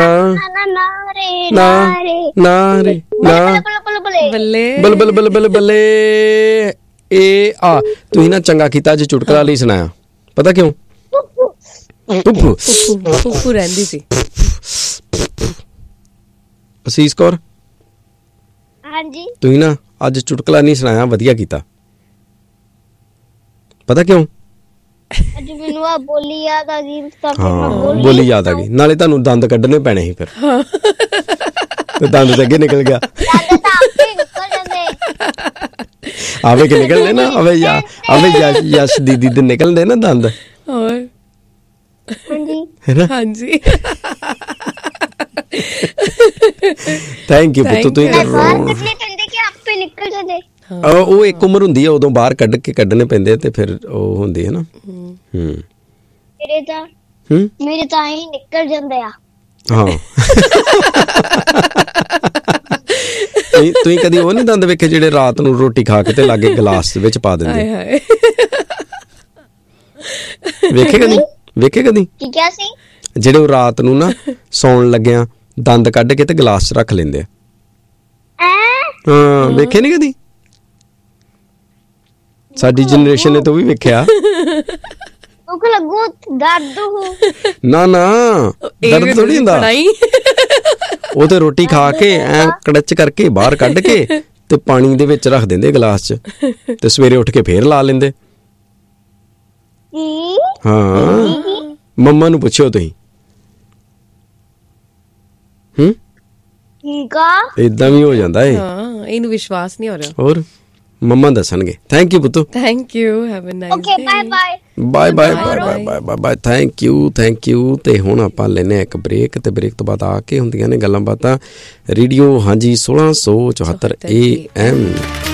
ਨਾ ਰੇ ਨਾ ਬੱਲੇ ਬਲ ਬਲ ਬਲ ਬਲ ਬੱਲੇ। ਇਹ ਆ ਤੁਸੀਂ ਨਾ ਚੰਗਾ ਕੀਤਾ ਅੱਜ ਚੁਟਕਲਾ ਲਈ ਸੁਣਾਇਆ, ਪਤਾ ਕਿਉਂ? ਫੁੱਫੂ ਰਹਿੰਦੀ ਸੀ। ਅਸੀਸ ਕੌਰ, ਹਾਂਜੀ, ਤੁਸੀਂ ਨਾ ਅੱਜ ਚੁਟਕਲਾ ਨਹੀਂ ਸੁਣਾਇਆ, ਵਧੀਆ ਕੀਤਾ। ਪਤਾ ਕਿਉਂ? ਅੱਜ ਮੈਨੂੰ ਆ ਬੋਲੀ ਯਾਦ ਆ ਗਈ। ਹਾਂ, ਬੋਲੀ ਯਾਦ ਆ ਗਈ, ਨਾਲੇ ਤੁਹਾਨੂੰ ਦੰਦ ਕੱਢਣੇ ਪੈਣੇ ਸੀ ਫਿਰ, ਤੇ ਦੰਦ ਤੇ ਅੱਗੇ ਨਿਕਲ ਗਿਆ। ਆਵੇ ਕਿ ਨਿਕਲਦੇ ਨਾ, ਆਵੇ ਯਸ਼ ਦੀਦੀ ਦੇ ਨਿਕਲਦੇ ਨਾ ਦੰਦ। ਹੋਰ ਹਾਂਜੀ, ਥੈਂਕ ਯੂ ਪੁੱਤ। ਤੁਸੀਂ ਉਹ ਇੱਕ ਉਮਰ ਹੁੰਦੀ ਹੈ, ਉਦੋਂ ਬਾਹਰ ਕੱਢਣੇ ਪੈਂਦੇ ਤੇ ਫਿਰ ਉਹ ਹੁੰਦੀ ਹੈ ਨਾ। ਮੇਰੇ ਤਾਂ ਹੀ ਨਿਕਲ ਜਾਂਦੇ ਆ। ਹਾਂ, ਤੁਸੀਂ ਕਦੀ ਉਹ ਨੀ ਦੰਦ ਵੇਖੇ ਜਿਹੜੇ ਰਾਤ ਨੂੰ ਰੋਟੀ ਖਾ ਕੇ ਤੇ ਲਾਗੇ ਗਲਾਸ ਦੇ ਵਿੱਚ ਪਾ ਦਿੰਦੇ? ਵੇਖੇ ਕਦੀ? ਕੀ ਕਿਹਾ ਸੀ? ਜਿਹੜੇ ਉਹ ਰਾਤ ਨੂੰ ਨਾ ਸੌਣ ਲੱਗਿਆ ਦੰਦ ਕੱਢ ਕੇ ਤੇ ਗਲਾਸ 'ਚ ਰੱਖ ਲੈਂਦੇ ਆ। ਹਾਂ, ਵੇਖੇ ਨੀ ਕਦੀ? ਸਾਡੀ ਜਨਰੇਸ਼ਨ ਨੇ ਤਾਂ ਉਹ ਵੀ ਵੇਖਿਆ। ਨਾ ਦਰਦ ਥੋੜੀ ਹੁੰਦਾ, ਉਹ ਤੇ ਰੋਟੀ ਖਾ ਕੇ ਐ ਕੜਚ ਕਰਕੇ ਬਾਹਰ ਕੱਢ ਕੇ ਤੇ ਪਾਣੀ ਦੇ ਵਿੱਚ ਰੱਖ ਦਿੰਦੇ ਗਲਾਸ 'ਚ, ਤੇ ਸਵੇਰੇ ਉੱਠ ਕੇ ਫੇਰ ਲਾ ਲੈਂਦੇ। ਹਾਂ, ਮੰਮਾ ਨੂੰ ਪੁੱਛਿਓ ਤੁਸੀਂ। ਏਦਾਂ ਵੀ ਹੋ ਜਾਂਦਾ ਏ। ਇਹਨੂੰ ਵਿਸ਼ਵਾਸ ਨਹੀਂ ਹੋ ਰਿਹਾ। ਹੋਰ ਮੰਮਾ ਦੱਸਣਗੇ। Thank you ਪੁੱਤੂ। Thank you, have a nice day. Okay, bye bye bye bye bye bye bye. Thank you. ਤੇ ਹੁਣ ਆਪਾਂ ਲੈਨੇ ਇੱਕ ਬ੍ਰੇਕ, ਤੇ ਬ੍ਰੇਕ ਤੋਂ ਬਾਅਦ ਆ ਕੇ ਹੁੰਦੀਆਂ ਨੇ ਗੱਲਾਂ ਬਾਤਾਂ ਰੇਡੀਓ। ਹਾਂਜੀ, 1674 AM।